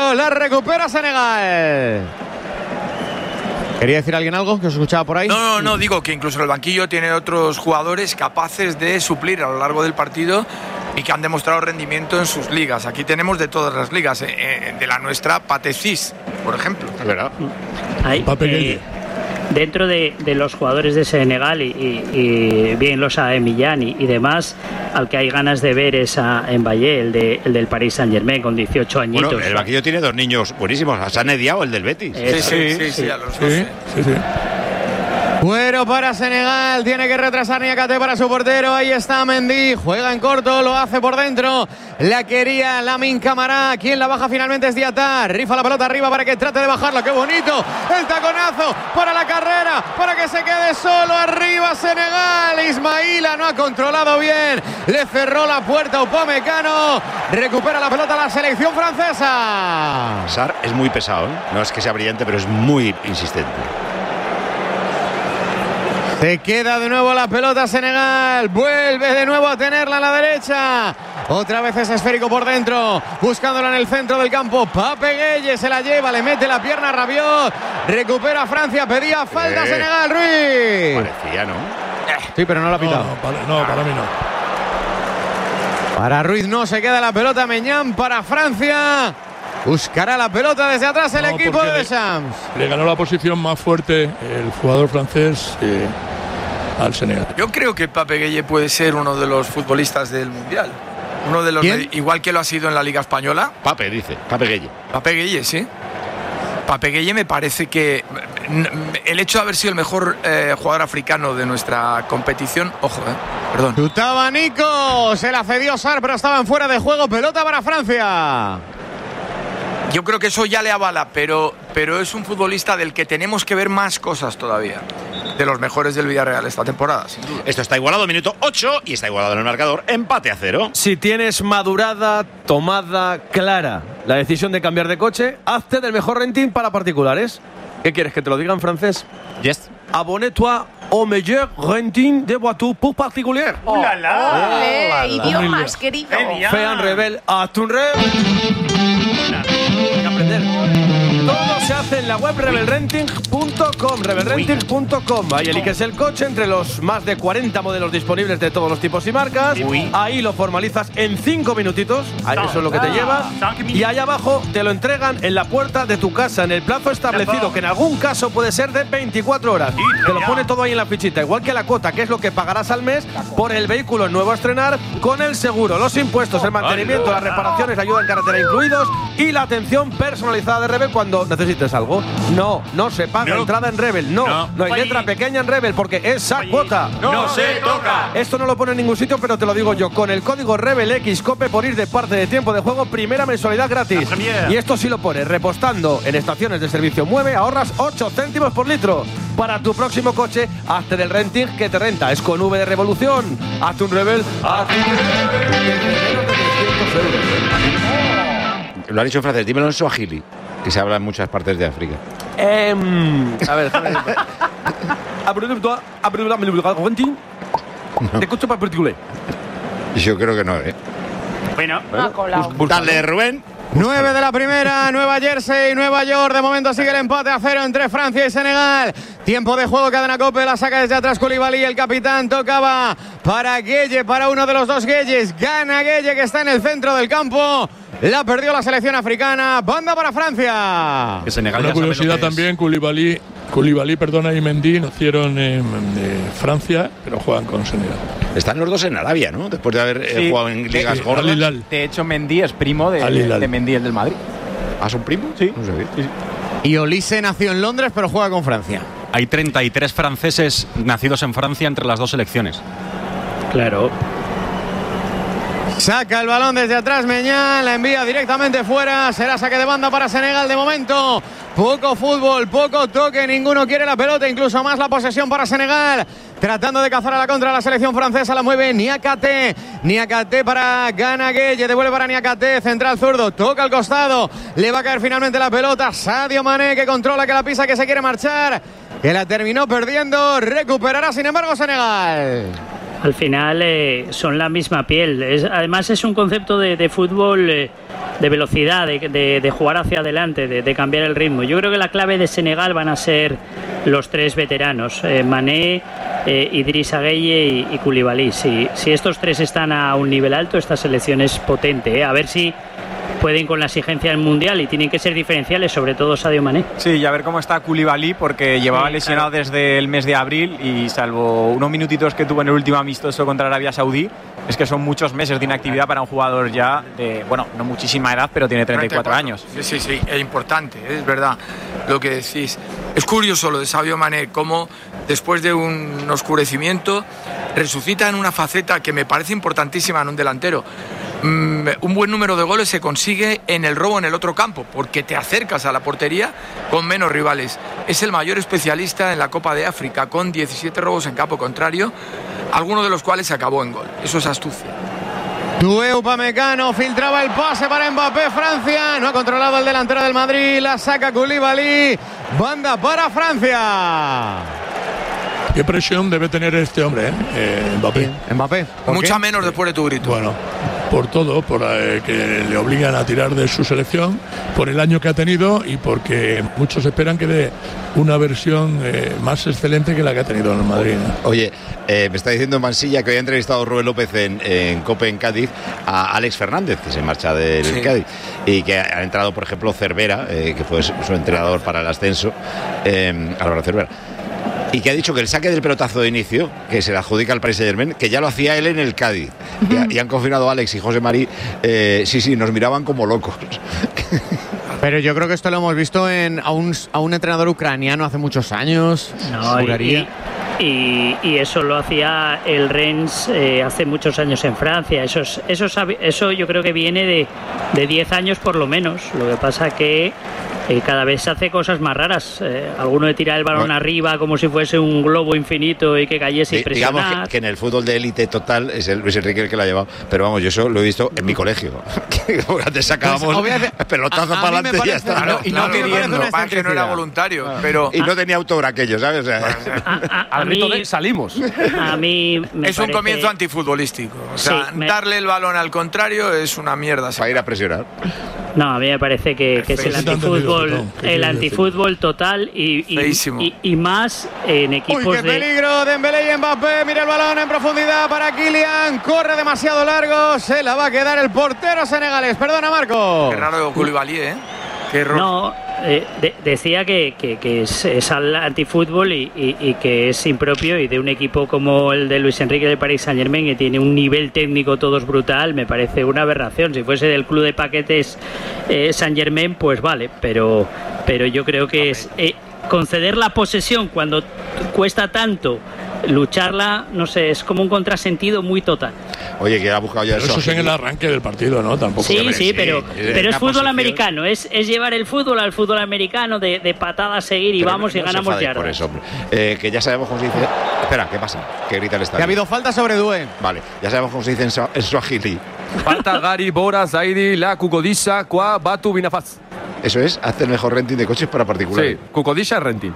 dentro, la recupera Senegal. ¿Quería decir alguien algo que os escuchaba por ahí? No, digo que incluso el banquillo tiene otros jugadores capaces de suplir a lo largo del partido y que han demostrado rendimiento en sus ligas. Aquí tenemos de todas las ligas, de la nuestra, Pathé Ciss, por ejemplo. Es verdad. Dentro de los jugadores de Senegal y bien los Millán y demás, al que hay ganas de ver es a Mbappé, el del Paris Saint-Germain, con 18 añitos. Bueno, el banquillo tiene dos niños buenísimos. Hassan Diao, el del Betis. Sí, a los dos. Sí. Cuero para Senegal, tiene que retrasar Niakate para su portero, ahí está Mendy, juega en corto, lo hace por dentro, la quería Lamine Camara, quien la baja finalmente es Diatta, rifa la pelota arriba para que trate de bajarla, qué bonito, el taconazo para la carrera, para que se quede solo arriba Senegal, Ismaila no ha controlado bien, le cerró la puerta Upamecano, recupera la pelota la selección francesa. Sarr es muy pesado, no es que sea brillante, pero es muy insistente. Se queda de nuevo la pelota Senegal, vuelve de nuevo a tenerla a la derecha, otra vez es esférico por dentro, buscándola en el centro del campo, Pape Gueye se la lleva, le mete la pierna a Rabiot, recupera Francia, pedía falta Senegal, Ruiz. Parecía, ¿no? Sí, pero no la ha pitado. Para mí no. Para Ruiz no, se queda la pelota Meñán para Francia. Buscará la pelota desde atrás el equipo de Deschamps. Le ganó la posición más fuerte el jugador francés al Senegal. Yo creo que Pape Gueye puede ser uno de los futbolistas del Mundial. Uno de los igual que lo ha sido en la Liga Española. Pape Gueye. Pape Gueye, sí. Pape Gueye me parece que el hecho de haber sido el mejor jugador africano de nuestra competición, ojo, perdón. Chutaba Nico, se la cedió Sarr, pero estaban fuera de juego, pelota para Francia. Yo creo que eso ya le avala, pero es un futbolista del que tenemos que ver más cosas todavía. De los mejores del Villarreal esta temporada, sin duda. Esto está igualado, minuto 8, y está igualado en el marcador, empate a 0. Si tienes madurada, tomada, clara la decisión de cambiar de coche, hazte del mejor renting para particulares. ¿Qué quieres, que te lo diga en francés? Yes. Abonnez-toi au meilleur renting de voitures pour particulier. Idiomas, querido. Fais un rebel a tu rebel. Hay que aprender. Todo se hace en la web rebelrenting.com. Rebelrenting.com. Ahí eliges el coche entre los más de 40 modelos disponibles de todos los tipos y marcas. Ahí lo formalizas en 5 minutitos. Eso es lo que te lleva. Y ahí abajo te lo entregan en la puerta de tu casa en el plazo establecido, que en algún caso puede ser de 24 horas. Te lo pone todo ahí en la fichita, igual que la cuota, que es lo que pagarás al mes por el vehículo nuevo a estrenar, con el seguro, los impuestos, el mantenimiento, las reparaciones, la ayuda en carretera incluidos y la atención personalizada de Rebel cuando necesites algo. No se paga entrada en Rebel, no hay letra pequeña en Rebel, porque esa cuota no se toca. Esto no lo pone en ningún sitio, pero te lo digo yo, con el código RebelXCOPE por ir de parte de tiempo de juego, primera mensualidad gratis. Y esto sí lo pone, repostando en estaciones de servicio Mueve, ahorras 8 céntimos por litro. Para tu próximo coche, hazte del renting que te renta. Es con V de revolución. Hazte un Rebel, hazte un Rebel. Lo ha dicho en francés, dímelo en Swahili, que se habla en muchas partes de África. A ver, de coche para particular. Yo creo que no, Bueno, ha colado. Dale, Rubén. 9 de la primera, Nueva Jersey, Nueva York. De momento sigue el empate a 0 entre Francia y Senegal. Tiempo de juego, cadena Cope, la saca desde atrás Koulibaly, el capitán tocaba para Gueye, para uno de los dos Gueyes. Gana Gueye, que está en el centro del campo. La perdió la selección africana. Banda para Francia. Que Senegal. Una curiosidad también, Koulibaly, y Mendy nacieron en Francia, pero juegan con Senegal. Están los dos en Arabia, ¿no? Después de haber jugado en ligas gordas. De hecho, Mendy es primo de Mendy, el del Madrid. ¿Ah, son primos? Sí. No sabía. Sí. Y Olise nació en Londres, pero juega con Francia. Hay 33 franceses nacidos en Francia entre las dos selecciones. Claro. Saca el balón desde atrás Meñán, la envía directamente fuera. Será saque de banda para Senegal de momento. Poco fútbol, poco toque, ninguno quiere la pelota, incluso más la posesión para Senegal. Tratando de cazar a la contra la selección francesa, la mueve Niakate. Niakate para Gana Gueye, devuelve para Niakate, central zurdo, toca al costado. Le va a caer finalmente la pelota. Sadio Mané, que controla, que la pisa, que se quiere marchar, que la terminó perdiendo. Recuperará sin embargo Senegal. Al final son la misma piel. Además es un concepto de fútbol velocidad, de jugar hacia adelante, de cambiar el ritmo. Yo creo que la clave de Senegal van a ser los 3 veteranos, Mané, Idrissa Gueye y Koulibaly. Si estos 3 están a un nivel alto, esta selección es potente. A ver si pueden con la exigencia del Mundial y tienen que ser diferenciales, sobre todo Sadio Mané. Sí, y a ver cómo está Koulibaly, porque llevaba lesionado desde el mes de abril y salvo unos minutitos que tuvo en el último amistoso contra Arabia Saudí, es que son muchos meses de inactividad para un jugador ya de, bueno, no muchísima edad, pero tiene 34 años. Sí, es importante, es verdad lo que decís. Es curioso lo de Sadio Mané, cómo después de un oscurecimiento resucita en una faceta que me parece importantísima en un delantero. Un buen número de goles se consigue en el robo en el otro campo, porque te acercas a la portería con menos rivales. Es el mayor especialista en la Copa de África, con 17 robos en campo contrario, alguno de los cuales se acabó en gol. Eso es astucia. Doué Upamecano filtraba el pase para Mbappé. Francia no ha controlado el delantero del Madrid, la saca Koulibaly, banda para Francia. ¿Qué presión debe tener este hombre, Mbappé? Mbappé. Mucha menos después de tu grito. Bueno, por todo, por que le obligan a tirar de su selección, por el año que ha tenido y porque muchos esperan que dé una versión más excelente que la que ha tenido en el Madrid, ¿no? Oye, me está diciendo Mansilla que hoy ha entrevistado Rubén López en COPE en Cádiz a Alex Fernández, que se marcha del Cádiz, y que ha entrado, por ejemplo, Cervera, que fue su entrenador para el ascenso, Álvaro Cervera. Y que ha dicho que el saque del pelotazo de inicio, que se le adjudica al Paris Saint-Germain, que ya lo hacía él en el Cádiz. Y han confirmado Alex y José Marí, sí, nos miraban como locos. Pero yo creo que esto lo hemos visto a un entrenador ucraniano hace muchos años. No, y eso lo hacía el Rennes hace muchos años en Francia. Eso yo creo que viene de 10 años por lo menos. Lo que pasa que cada vez se hace cosas más raras. Alguno de tirar el balón arriba como si fuese un globo infinito y que cayese y presionar. Digamos que en el fútbol de élite total es el Luis Enrique el que lo ha llevado. Pero vamos, yo eso lo he visto en mi colegio. Antes sacábamos pelotazos para adelante y ya está. Claro, y no queriendo, para que no era voluntario. Pero y no tenía autor aquello, ¿sabes? O sea, al grito de salimos. A mí me es un comienzo antifutbolístico. O sea, darle el balón al contrario es una mierda. Para ir a presionar. No, a mí me parece que es el antifútbol total y más en equipos ¡Uy, qué peligro! Dembélé y Mbappé, mira el balón en profundidad para Kylian, corre demasiado largo, se la va a quedar el portero senegalés. Perdona, Marco. Qué raro Koulibaly, ¿eh? Qué error. No, decía que es al antifútbol y que es impropio, y de un equipo como el de Luis Enrique del Paris Saint-Germain, que tiene un nivel técnico todos brutal, me parece una aberración. Si fuese del club de paquetes Saint-Germain, pues vale, pero yo creo que es conceder la posesión cuando cuesta tanto lucharla, no sé, es como un contrasentido muy total. Oye, que ha buscado ya eso es en el arranque del partido, ¿no? Tampoco. Sí, pero es fútbol americano, es llevar el fútbol al fútbol americano de patada a seguir y pero vamos y ganamos yardas. Por eso, hombre. Que ya sabemos cómo se dice. Espera, ¿qué pasa? ¿Qué grita el estadio? Que ha habido falta sobre Doué. Vale, ya sabemos cómo se dice en Swahili. Falta Gary, Bora, Zaidi, La, Kukodisa, Kwa, Batu, Binafaz. Eso es, hace el mejor renting de coches para particulares. Sí, Kukodisa renting.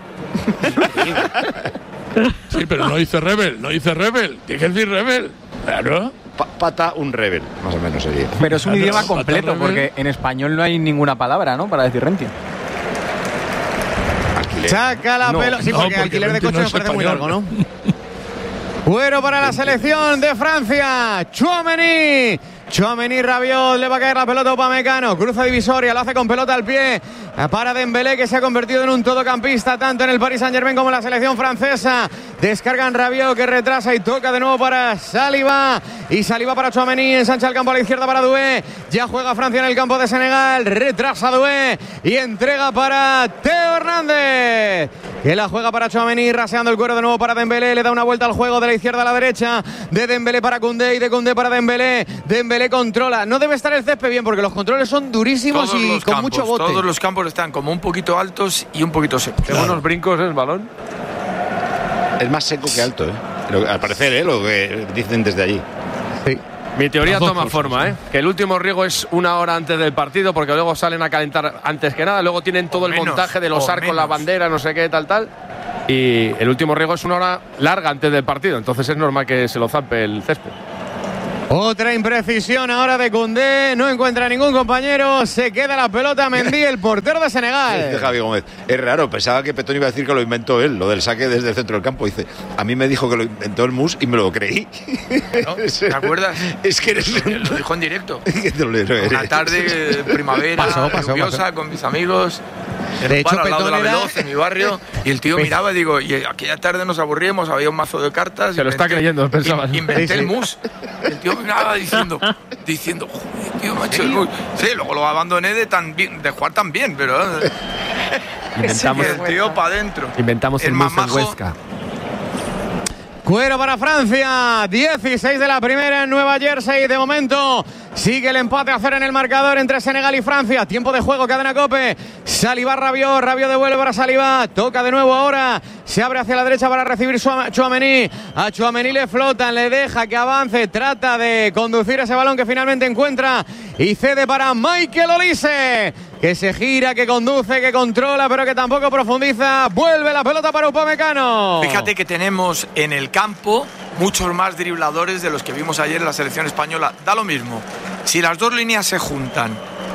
Sí, pero no dice Rebel, tiene que decir Rebel. Claro. Pata un Rebel, más o menos sería. Pero es un idioma completo, porque en español no hay ninguna palabra, ¿no?, para decir renting. Alquiler. Saca la pelota. Sí, porque alquiler de coche me parece muy largo, ¿no? Bueno para la selección de Francia. Tchouaméni, Rabiot, le va a caer la pelota a Upamecano, cruza divisoria, lo hace con pelota al pie para Dembélé, que se ha convertido en un todocampista tanto en el Paris Saint-Germain como en la selección francesa. Descargan Rabiot, que retrasa y toca de nuevo para Saliba, y Saliba para Tchouaméni, ensancha el campo a la izquierda para Doué, ya juega Francia en el campo de Senegal, retrasa Doué y entrega para Teo Hernández, que la juega para Tchouaméni, raseando el cuero de nuevo para Dembélé, le da una vuelta al juego de la izquierda a la derecha, de Dembélé para Koundé y de Koundé para Dembélé. Dembélé controla, no debe estar el césped bien porque los controles son durísimos y con mucho bote. Todos los campos están como un poquito altos y un poquito secos. Tengo unos brincos en el balón. Es más seco que alto, al parecer, lo que dicen desde allí. Sí. Mi teoría toma forma, que el último riego es 1 hora antes del partido, porque luego salen a calentar antes que nada, luego tienen todo el montaje de los arcos, la bandera, no sé qué, tal. Y el último riego es 1 hora larga antes del partido, entonces es normal que se lo zampe el césped. Otra imprecisión ahora de Koundé, no encuentra ningún compañero, se queda la pelota Mendy, el portero de Senegal. Dice Javi Gómez, es raro, pensaba que Petón iba a decir que lo inventó él, lo del saque desde el centro del campo. Dice, a mí me dijo que lo inventó el Mus y me lo creí. ¿No? ¿Te acuerdas? Es que eres lo dijo en directo. Una tarde, primavera, lluviosa, con mis amigos. De hecho, al lado de la Veloz, en mi barrio, y el tío miraba y digo, y aquella tarde nos aburríamos, había un mazo de cartas. Se lo está creyendo, pensaba. Inventé el Mus. El tío miraba diciendo, joder, tío, macho, el Mus. Sí, luego lo abandoné de jugar tan bien, pero... Inventamos el tío para adentro. Inventamos el Mus en Huesca. Cuero para Francia, 16 de la primera en Nueva Jersey. De momento sigue el empate a 0 en el marcador entre Senegal y Francia. Tiempo de juego, cadena COPE. Saliba, Rabiot devuelve para Saliba. Toca de nuevo ahora. Se abre hacia la derecha para recibir Tchouaméni. A Tchouaméni le flotan, le deja que avance. Trata de conducir ese balón que finalmente encuentra y cede para Michael Olise, que se gira, que conduce, que controla, pero que tampoco profundiza. Vuelve la pelota para Upamecano. Fíjate que tenemos en el campo muchos más dribladores de los que vimos ayer en la selección española. Da lo mismo. Si las dos líneas se juntan,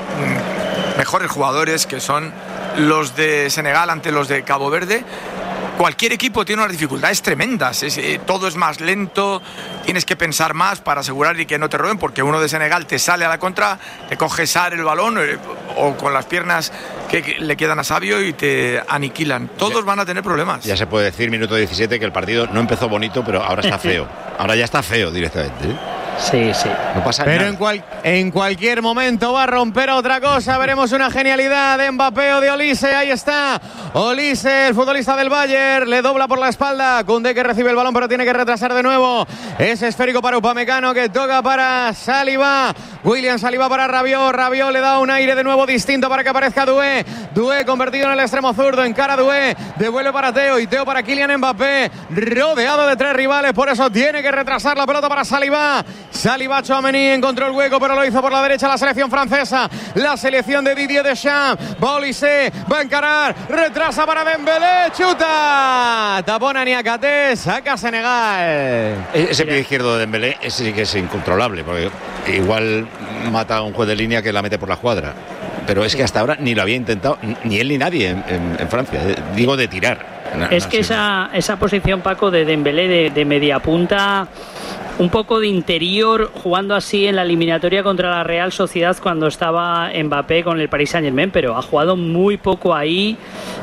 mejores jugadores que son los de Senegal ante los de Cabo Verde, cualquier equipo tiene unas dificultades tremendas. Todo es más lento, tienes que pensar más para asegurar y que no te roben, porque uno de Senegal te sale a la contra, te coge Sar el balón o con las piernas que le quedan a Sabio y te aniquilan. Todos van a tener problemas. Ya se puede decir, minuto 17, que el partido no empezó bonito, pero ahora está feo. Ahora ya está feo directamente, ¿eh? Sí, sí. No pasa pero nada. En cualquier momento va a romper otra cosa. Veremos una genialidad de Mbappé o de Olise. Ahí está Olise, el futbolista del Bayern. Le dobla por la espalda. Koundé, que recibe el balón, pero tiene que retrasar de nuevo. Es esférico para Upamecano, que toca para Saliba. William Saliba para Rabiot. Rabiot le da un aire de nuevo distinto para que aparezca Doué. Doué convertido en el extremo zurdo. Encara Doué. Devuelve para Teo. Y Teo para Kylian Mbappé. Rodeado de 3 rivales. Por eso tiene que retrasar la pelota para Saliba. Saliba, Tchouaméni encontró el hueco, pero lo hizo por la derecha la selección francesa. La selección de Didier Deschamps. Va Olise, va a encarar, retrasa para Dembélé, chuta. Tapona Niakate, saca Senegal. Ese pie izquierdo de Dembélé, ese sí que es incontrolable, porque igual mata a un juez de línea que la mete por la escuadra. Pero es que hasta ahora ni lo había intentado, ni él ni nadie en Francia. Digo, de tirar. Es que esa posición, Paco, de Dembélé de media punta, un poco de interior, jugando así en la eliminatoria contra la Real Sociedad cuando estaba Mbappé con el Paris Saint-Germain, pero ha jugado muy poco ahí,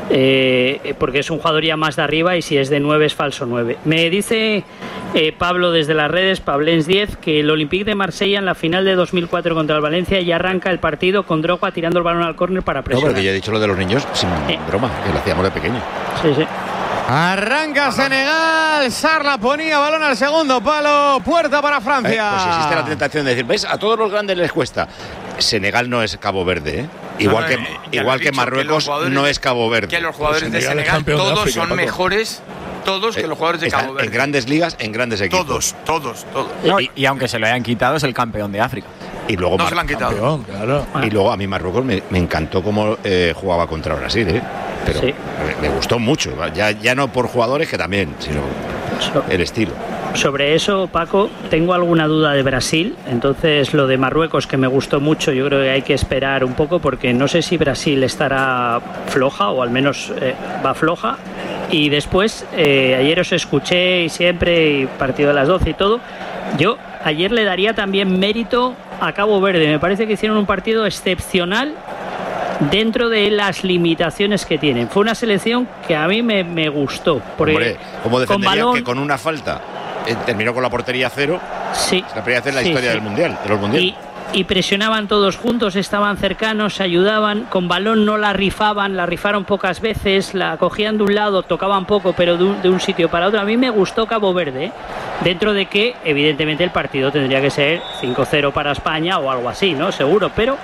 porque es un jugador ya más de arriba, y si es de 9 es falso 9. Me dice Pablo desde las redes, Pablens 10, que el Olympique de Marsella en la final de 2004 contra el Valencia ya arranca el partido con Drogba tirando el balón al córner para presionar. No, porque ya he dicho lo de los niños sin broma, que lo hacíamos de pequeño. Sí, sí. Arranca Senegal, Sarr la ponía, balón al segundo palo, puerta para Francia. Pues existe la tentación de decir, ¿ves? A todos los grandes les cuesta. Senegal no es Cabo Verde, ¿eh? Igual que Marruecos no es Cabo Verde. Que los jugadores de Senegal todos África, son mejores, todos que los jugadores de Cabo Verde. En grandes ligas, en grandes equipos. Todos. No, y aunque se lo hayan quitado, es el campeón de África. Y luego no se lo han quitado. Campeón, claro. Y luego a mí Marruecos me encantó cómo jugaba contra Brasil, ¿eh? Pero sí, me gustó mucho. Ya no por jugadores, que también, sino el estilo. Sobre eso, Paco, tengo alguna duda de Brasil. Entonces, lo de Marruecos, que me gustó mucho, yo creo que hay que esperar un poco, porque no sé si Brasil estará floja, o al menos va floja. Y después, ayer os escuché y siempre, y partido de las 12 y todo. Yo ayer le daría también mérito a Cabo Verde. Me parece que hicieron un partido excepcional dentro de las limitaciones que tienen. Fue una selección que a mí me gustó. Porque hombre, ¿cómo defendería balón, que con una falta terminó con la portería cero? Sí. Es la primera vez en la historia del Mundial, de los Mundiales. Y presionaban todos juntos, estaban cercanos, se ayudaban, con balón no la rifaban, la rifaron pocas veces, la cogían de un lado, tocaban poco, pero de un sitio para otro. A mí me gustó Cabo Verde, dentro de que evidentemente el partido tendría que ser 5-0 para España o algo así, ¿no? Seguro, pero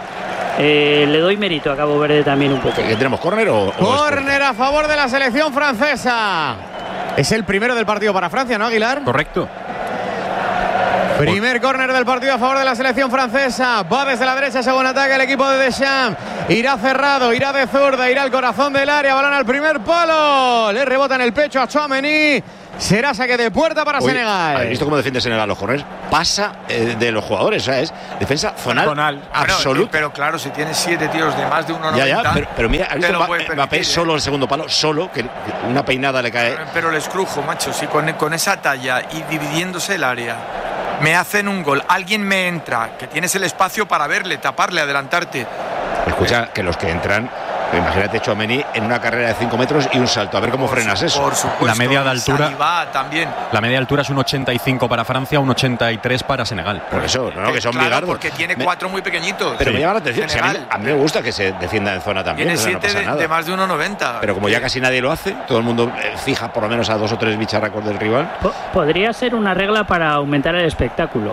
le doy mérito a Cabo Verde también un poco. ¿Qué tenemos, córner o córner a favor de la selección francesa? Es el primero del partido para Francia, ¿no, Aguilar? Correcto. Primer córner del partido a favor de la selección francesa. Va desde la derecha según ataque el equipo de Deschamps. Irá cerrado, irá de zurda, irá al corazón del área. Balón al primer palo. Le rebota en el pecho a Tchouaméni. Será saque de puerta para Senegal. ¿Habéis visto cómo defiende Senegal los corners? Pasa de los jugadores, o sea, es defensa zonal. Absoluta. Pero claro, si tienes 7 tíos de más de 1,90. Ya, pero mira, ¿has visto Mbappé solo el segundo palo? Solo, que una peinada le cae. Pero les crujo, macho, si con esa talla y dividiéndose el área me hacen un gol, alguien me entra, que tienes el espacio para verle, taparle, adelantarte. Escucha, que los que entran, imagínate Tchouaméni en una carrera de 5 metros y un salto, a ver cómo frenas eso. Por supuesto. La media de altura. Saliba también. La media de altura es un 85 para Francia, un 83 para Senegal. Por eso, no, que son claro, bigardos. porque tiene 4 muy pequeñitos. Pero me llama la atención, a mí me gusta que se defienda en zona también. Tiene 7 de más de 1,90. Pero como ya casi nadie lo hace, todo el mundo fija por lo menos a 2 o 3 bicharracos del rival. Podría ser una regla para aumentar el espectáculo.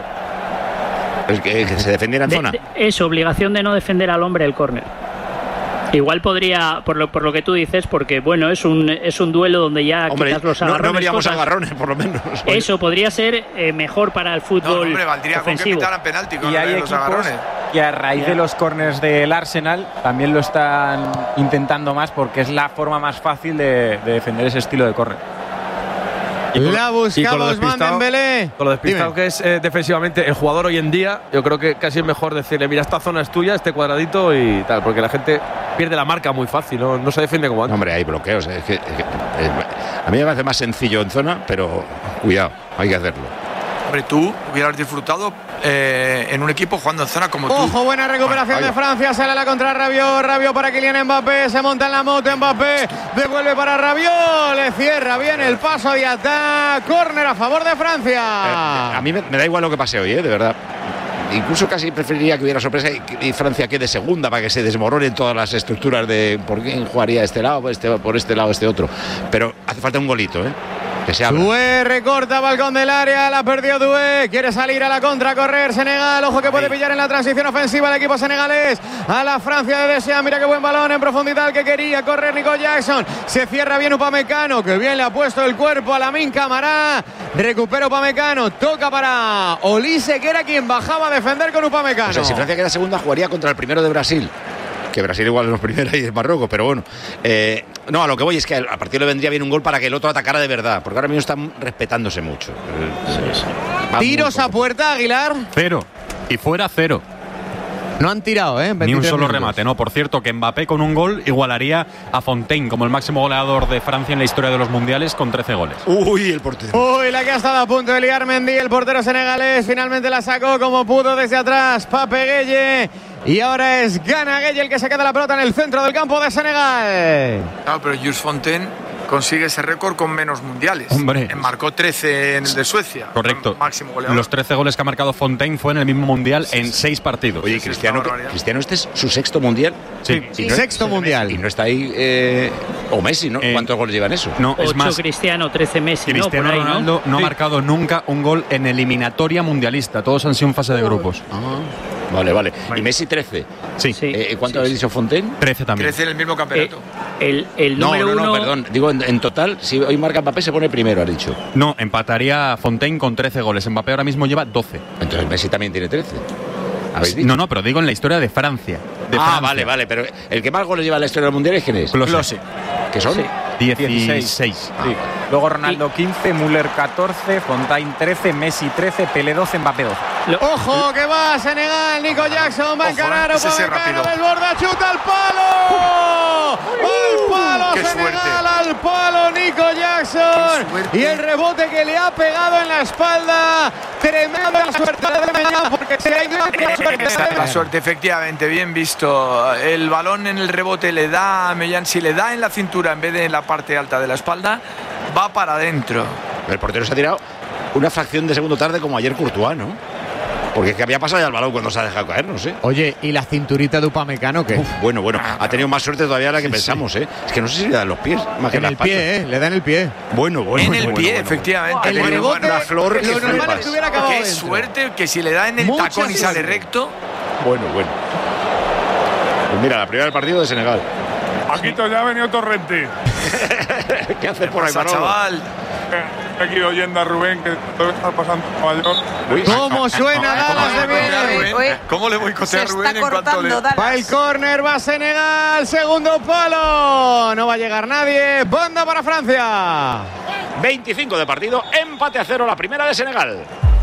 Que se defendiera en zona. Es obligación de no defender al hombre el córner. Igual podría, por lo que tú dices, porque bueno, es un duelo donde ya quitas los agarrones. No veríamos agarrones, por lo menos. Eso podría ser mejor para el fútbol valdría ofensivo. Con que pitaran penalti con y hay los agarrones. Y a raíz de los córners del Arsenal también lo están intentando más porque es la forma más fácil de defender ese estilo de córner. La buscaba Ousmane Dembélé. Con lo despistado que es defensivamente el jugador hoy en día, yo creo que casi es mejor decirle, mira, esta zona es tuya, este cuadradito y tal, porque la gente pierde la marca muy fácil, no se defiende como antes. Hombre, hay bloqueos. A mí me parece más sencillo en zona, pero cuidado, hay que hacerlo. Hombre, tú hubieras disfrutado en un equipo jugando en zona como tú. Ojo, buena recuperación de Francia. Sale la contra Rabiot para Kylian Mbappé. Se monta en la moto Mbappé. Devuelve para Rabiot. Le cierra bien el paso de ataque. Córner a favor de Francia. A mí me da igual lo que pase hoy, de verdad. Incluso casi preferiría que hubiera sorpresa y Francia quede segunda para que se desmoronen todas las estructuras de por quién jugaría este lado, por este lado, este otro. Pero hace falta un golito, que se abra. Doué recorta balcón del área, la perdió Doué, quiere salir a la contra, correr Senegal, ojo que puede pillar en la transición ofensiva el equipo senegalés, a la Francia de Deschamps, mira qué buen balón en profundidad que quería correr Nico Jackson, se cierra bien Upamecano, que bien le ha puesto el cuerpo a Lamine Camara, recupera Upamecano, toca para Olise, que era quien bajaba a defender con Upamecano. O sea, si Francia queda segunda, jugaría contra el primero de Brasil. Que Brasil igual es los primeros y es Marruecos, pero bueno. No, a lo que voy es que al partido le vendría bien un gol para que el otro atacara de verdad, porque ahora mismo están respetándose mucho. Tiros a puerta, Aguilar. 0. Y fuera 0. No han tirado, Ni un solo remate, no. Por cierto, que Mbappé con un gol igualaría a Fontaine como el máximo goleador de Francia en la historia de los mundiales con 13 goles. Uy, el portero. Uy, la que ha estado a punto de liar Mendy, el portero senegalés. Finalmente la sacó como pudo desde atrás. Pape Gueye. Y ahora es Gana Gueye el que se queda la pelota en el centro del campo de Senegal. Claro, pero Jules Fontaine consigue ese récord con menos mundiales. Hombre. Marcó 13 en el de Suecia. Correcto. Máximo goleador. Los 13 goles que ha marcado Fontaine fue en el mismo mundial en 6 partidos. Oye, Cristiano, este es su sexto mundial. Sí. Sexto mundial. Y no está ahí. O Messi, ¿no? ¿Cuántos goles llevan eso? No, es 8 más. Cristiano, 13 Messi. Cristiano Ronaldo no ha marcado nunca un gol en eliminatoria mundialista. Todos han sido en fase de grupos. Vale. ¿Y Messi 13? Sí. ¿Cuánto habéis dicho Fontaine? 13 también. 13 en el mismo campeonato. El número uno. No, perdón. Digo, en total, si hoy marca Mbappé, se pone primero, has dicho. No, empataría Fontaine con 13 goles. Mbappé ahora mismo lleva 12. Entonces Messi también tiene 13. ¿Habéis dicho? No, pero digo en la historia de Francia. Vale. Pero el que más goles lleva en la historia del mundial es ¿quién es? Klose. ¿Qué son? 16. Sí. Luego Ronaldo 15, Müller 14, Fontaine 13, Messi 13, Pelé 12, Mbappé 12. Ojo que va Senegal, Nico Jackson va a encarar, Upamecano desborda, chuta al palo. ¡Al palo ¡Qué Senegal! suerte! ¡Al palo Nico Jackson! Y el rebote que le ha pegado en la espalda. Tremenda suerte de Mañana porque se ha ido La suerte, efectivamente, bien visto. El balón en el rebote le da a Mellán, si le da en la cintura en vez de en la parte alta de la espalda, va para adentro. El portero se ha tirado una fracción de segundo tarde como ayer Courtois, ¿no? Porque es que había pasado ya el balón cuando se ha dejado caer, no sé. Oye, ¿y la cinturita de Upamecano qué? Bueno, ha tenido más suerte todavía de la que pensamos, ¿eh? Es que no sé si le dan los pies, más que en el pie, le da en el pie. Bueno. En el pie, efectivamente. El rebote, una flor que lo normal flipas. es que hubiera acabado Qué dentro. suerte que si le da en el Mucha tacón y sale suerte. recto. Bueno. Pues mira, la primera del partido de Senegal. Paquito, ya ha venido Torrente. ¿Qué haces por ahí, Pasa, Manolo? chaval. Aquí oyendo a Rubén, que todo está pasando en Nueva York. ¿Cómo suena Dallas de Viene? ¿Cómo le boicotea a Se Rubén está en cuanto le... cortando Va el Dallas. córner, va Senegal, segundo palo. No va a llegar nadie. Banda para Francia. 25 de partido, empate a 0, la primera de Senegal.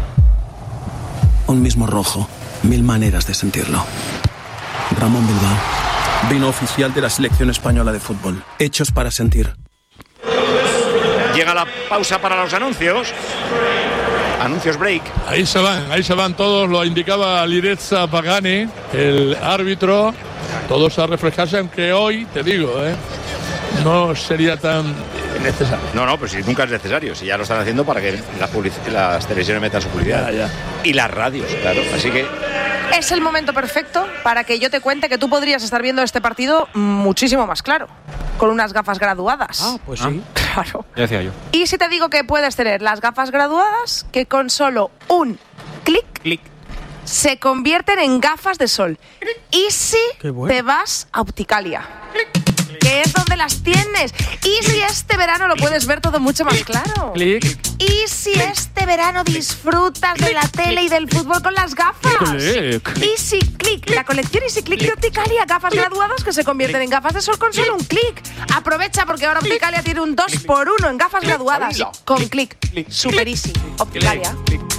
Un mismo rojo, 1000 maneras de sentirlo. Ramón Bilbao, vino oficial de la selección española de fútbol. Hechos para sentir. Llega la pausa para los anuncios. Anuncios break. Ahí se van todos, lo indicaba Lirezza Pagani, el árbitro. Todos a reflejarse, aunque hoy, te digo, no sería tan necesario. No, pues si nunca es necesario, si ya lo están haciendo para que las televisiones metan su publicidad. Ya. Y las radios, claro, así que... Es el momento perfecto para que yo te cuente que tú podrías estar viendo este partido muchísimo más claro, con unas gafas graduadas. Ah, pues sí. Claro. Ya decía yo. Y si te digo que puedes tener las gafas graduadas que con solo un clic se convierten en gafas de sol. Y si te vas a Opticalia, que es donde las tienes. Y si este verano lo puedes ver todo mucho más claro. Clic. Y si este verano disfrutas de la tele y del fútbol con las gafas. Easy Click, la colección Easy Click de Opticalia, gafas graduadas que se convierten en gafas de sol con solo un clic. Aprovecha porque ahora Opticalia tiene un 2x1 en gafas graduadas con clic. Super Easy. Opticalia.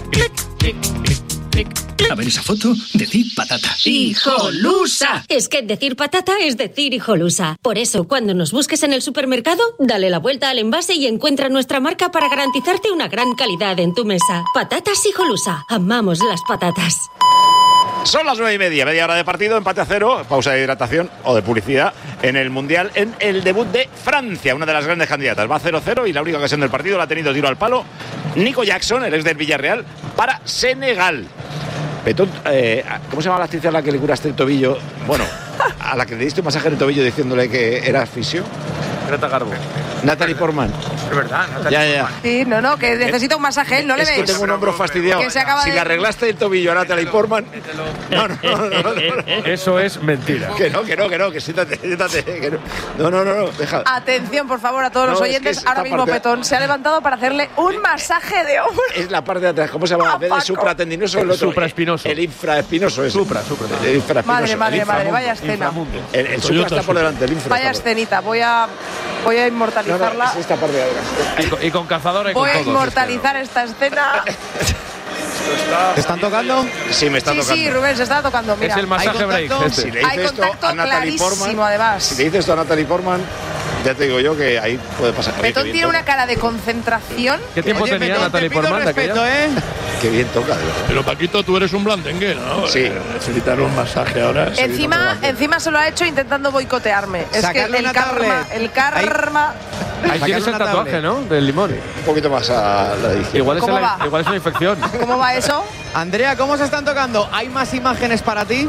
A ver esa foto, decir patata. ¡Hijolusa! Es que decir patata es decir hijolusa. Por eso, cuando nos busques en el supermercado, dale la vuelta al envase y encuentra nuestra marca para garantizarte una gran calidad en tu mesa. Patatas Hijolusa. Amamos las patatas. Son las 9:30, media hora de partido, empate a 0, pausa de hidratación o de publicidad en el Mundial, en el debut de Francia, una de las grandes candidatas. Va 0-0 y la única ocasión del partido la ha tenido tiro al palo Nico Jackson, el ex del Villarreal, para Senegal. Petón, ¿cómo se llama la actriz a la que le curaste el tobillo? Bueno, a la que le diste un masaje en el tobillo diciéndole que era fisio. Greta Garbo. Natalie Portman. Es verdad, Natalie Portman. Sí, no, que necesita un masaje, ¿no le veis? Es que tengo un hombro fastidiado. Que se acaba si de... le arreglaste el tobillo a Natalie Portman... No. Eso es mentira. Que siéntate. Que no, deja. Atención, por favor, a todos los oyentes. Ahora mismo Petón se ha levantado para hacerle un masaje de hombro. Es la parte de atrás. ¿Cómo se llama? En vez de supratendinoso, el otro. Supraespinoso. El infraespinoso es. Supra. El infraespinoso. Madre, vaya escena. El supra está por delante, el infra. Vaya escenita, voy a inmortalizarla. Es esta parte de atrás. Y con cazadora y con todo. Voy a inmortalizar esta escena. ¿Te están tocando? Sí, me están tocando. Sí, Rubén, se está tocando. Mira, es el masaje break. Si le hay dices esto contacto a Natalie Portman, además. Si le dices esto a Natalie Portman, ya te digo yo que ahí puede pasar. Petón tiene una cara de concentración. ¿Qué tiempo tenía Natalie Portman? Respeto, Qué bien toca, de verdad. Pero Paquito, tú eres un blandengue, ¿no? Sí. Necesitar un masaje ahora. Encima se lo ha hecho intentando boicotearme. Es que el karma. Ahí tienes el tatuaje, ¿no? Del limón. Un poquito más a la edición. Igual es una infección. ¿Cómo va eso? Andrea, ¿cómo se están tocando? ¿Hay más imágenes para ti?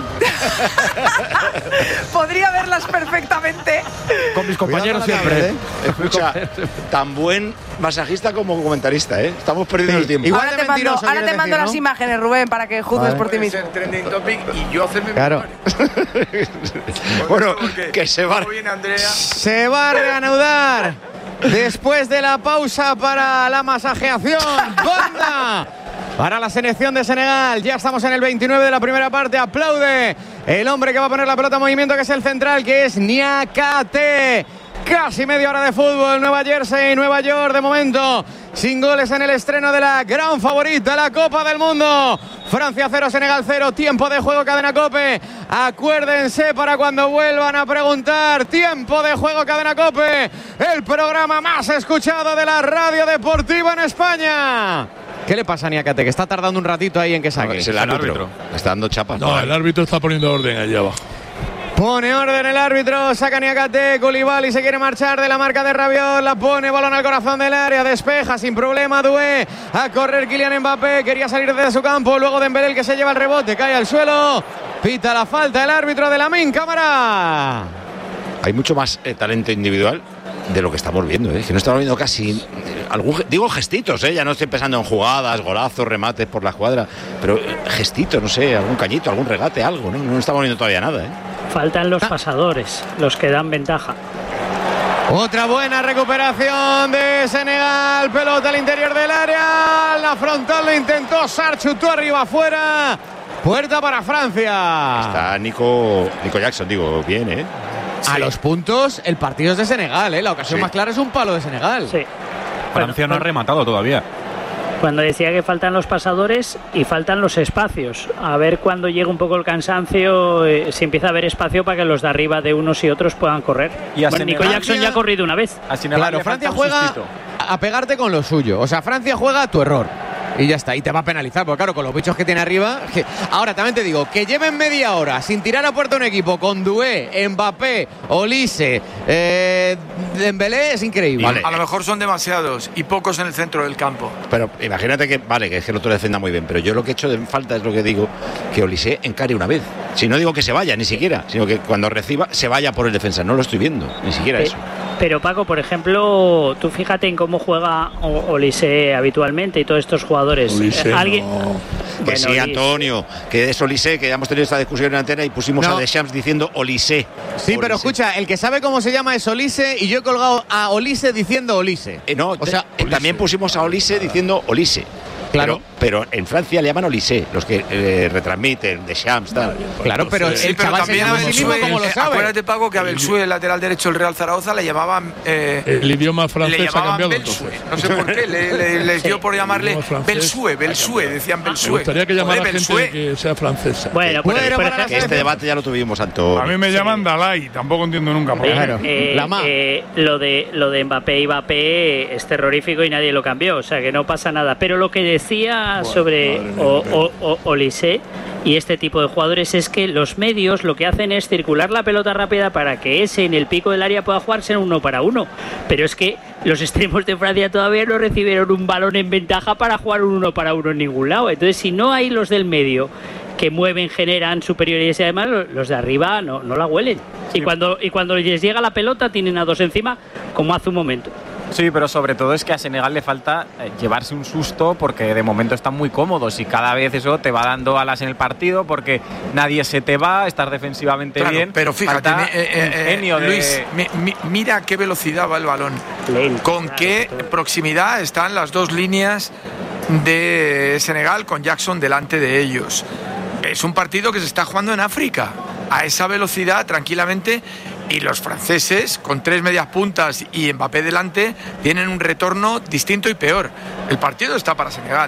Podría verlas perfectamente. Con mis compañeros siempre. Escucha, tan buen masajista como comentarista, ¿eh? Estamos perdiendo el tiempo. Ahora te mando las imágenes, Rubén, para que juzgues por ti mismo. Ser trending topic y yo hacerme Claro. Bueno, que se va. Se va a reanudar después de la pausa para la masajeación. ¡Banda! Para la selección de Senegal, ya estamos en el 29 de la primera parte. Aplaude el hombre que va a poner la pelota en movimiento, que es el central, que es Niakate. Casi media hora de fútbol. Nueva Jersey, Nueva York, de momento sin goles en el estreno de la gran favorita, la Copa del Mundo. Francia 0, Senegal 0. Tiempo de juego, Cadena COPE. Acuérdense para cuando vuelvan a preguntar. Tiempo de juego, Cadena COPE. El programa más escuchado de la radio deportiva en España. ¿Qué le pasa a Niakate? Que está tardando un ratito ahí en que saque. Es el árbitro. Está dando chapas. No, el árbitro está poniendo orden allá abajo. Pone orden el árbitro, saca Niakate, Koulibaly se quiere marchar de la marca de Rabiot, la pone, balón al corazón del área, despeja sin problema Doué, a correr Kylian Mbappé, quería salir desde su campo, luego Dembélé el que se lleva el rebote, cae al suelo, pita la falta el árbitro de Lamine Camara. Hay mucho más talento individual de lo que estamos viendo, que no estamos viendo casi digo gestitos, ya no estoy pensando en jugadas, golazos, remates por la cuadra, pero gestitos, no sé, algún cañito, algún regate, algo, no estamos viendo todavía nada, Faltan los pasadores, los que dan ventaja. Otra buena recuperación de Senegal, pelota al interior del área, la frontal lo intentó, Sarr chutó arriba afuera, puerta para Francia. Está Nico Jackson, digo, bien, A los puntos, el partido es de Senegal, la ocasión más clara es un palo de Senegal. Sí. Francia no ha rematado todavía. Cuando decía que faltan los pasadores y faltan los espacios. A ver cuando llega un poco el cansancio, si empieza a haber espacio para que los de arriba de unos y otros puedan correr. Bueno, Nico Jackson ya ha corrido una vez. Claro, Francia juega a pegarte con lo suyo. O sea, Francia juega a tu error. Y ya está, y te va a penalizar, porque claro, con los bichos que tiene arriba. Ahora también te digo, que lleven media hora sin tirar a puerta un equipo con Doué, Mbappé, Olise, Dembélé, es increíble. Vale. A lo mejor son demasiados y pocos en el centro del campo. Pero imagínate que, vale, que es que el otro defienda muy bien, pero yo lo que he hecho de falta es lo que digo, que Olise encare una vez. Si no digo que se vaya, ni siquiera, sino que cuando reciba se vaya por el defensa. No lo estoy viendo, ni siquiera eso. Pero Paco, por ejemplo, tú fíjate en cómo juega Olise habitualmente y todos estos jugadores. ¿Alguien? No. Que sí, Antonio, que es Olise, que ya hemos tenido esta discusión en antena y pusimos a Deschamps diciendo Olise. Sí, Olise. Pero escucha, el que sabe cómo se llama es Olise y yo he colgado a Olise diciendo Olise. No, o sea, también pusimos a Olise diciendo Olise. Claro, pero en Francia le llaman Olise, los que retransmiten, Deschamps, tal. Claro, pero el chaval se llama así mismo como lo sabe. Acuérdate, Paco, que a Belsué, el lateral derecho del Real Zaragoza, le llamaban... el idioma francés ha cambiado entonces. No sé por qué, les dio por llamarle Belsué, decían Belsué. Me gustaría que llamara gente que sea francesa. Bueno, que este debate ya lo tuvimos, Antonio. A mí me llaman Dalai, tampoco entiendo nunca por qué. Lo de Mbappé y Mbappé es terrorífico y nadie lo cambió, o sea que no pasa nada. Pero lo que decía sobre Olise y este tipo de jugadores es que los medios lo que hacen es circular la pelota rápida para que ese en el pico del área pueda jugarse en 1 para 1, pero es que los extremos de Francia todavía no recibieron un balón en ventaja para jugar un 1 para 1 en ningún lado. Entonces, si no hay los del medio que mueven, generan superioridades y además los de arriba no la huelen. Y cuando les llega la pelota tienen a dos encima, como hace un momento. Sí, pero sobre todo es que a Senegal le falta llevarse un susto porque de momento están muy cómodos y cada vez eso te va dando alas en el partido porque nadie se te va, estás defensivamente bien. Pero fíjate, Luis, mira qué velocidad va el balón, con qué proximidad están las dos líneas de Senegal con Jackson delante de ellos. Es un partido que se está jugando en África a esa velocidad tranquilamente. Y los franceses, con 3 medias puntas y Mbappé delante, tienen un retorno distinto y peor. El partido está para Senegal.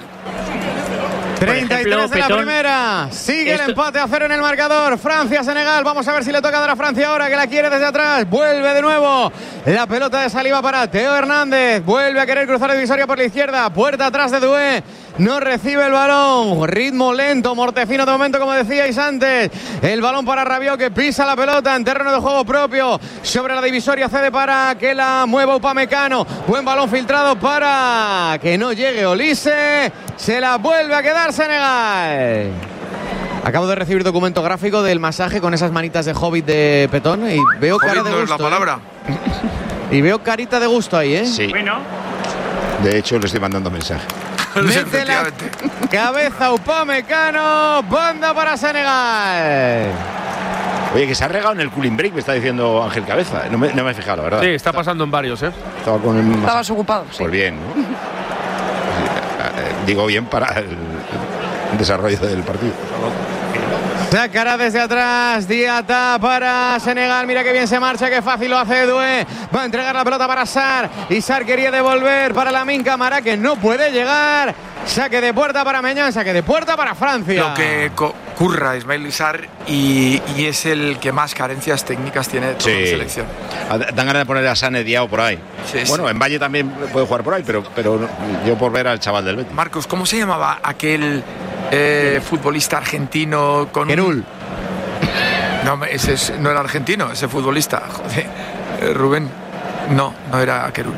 33 de la primera. Sigue el empate a 0 en el marcador. Francia-Senegal. Vamos a ver si le toca dar a Francia ahora, que la quiere desde atrás. Vuelve de nuevo la pelota de Saliba para Teo Hernández. Vuelve a querer cruzar divisoria por la izquierda. Puerta atrás de Doué. No recibe el balón. Ritmo lento, mortecino de momento, como decíais antes. El balón para Rabiot, que pisa la pelota en terreno de juego propio. Sobre la divisoria cede para que la mueva Upamecano. Buen balón filtrado para que no llegue Olise. Se la vuelve a quedar Senegal. Acabo de recibir documento gráfico del masaje con esas manitas de Hobbit de Petón y veo cara de gusto. Es la palabra. Y veo carita de gusto ahí, ¿eh? Sí. Bueno. De hecho, le estoy mandando mensaje. Mete la cabeza Upamecano. Banda para Senegal. Oye, que se ha regado en el cooling break, me está diciendo Ángel Cabeza. No me he fijado, la verdad. Sí, está pasando en varios, ¿eh? Estabas ocupado. Pues bien, ¿no? Digo bien para el desarrollo del partido. Sacará desde atrás Diata para Senegal. Mira que bien se marcha, qué fácil lo hace Doué. Va a entregar la pelota para Sarr. Y Sarr quería devolver para Lamine Camara, que no puede llegar. Saque de puerta para Meñán, saque de puerta para Francia. Lo que curra Ismaïla Sarr y es el que más carencias técnicas tiene de toda la selección. Dan ganas de poner a Sané Diao por ahí. Sí, bueno, en Valle también puede jugar por ahí, pero yo por ver al chaval del Betis. Marcos, ¿cómo se llamaba aquel futbolista argentino con Querul? No, ese no era argentino, ese futbolista. Joder, Rubén. No era Querul.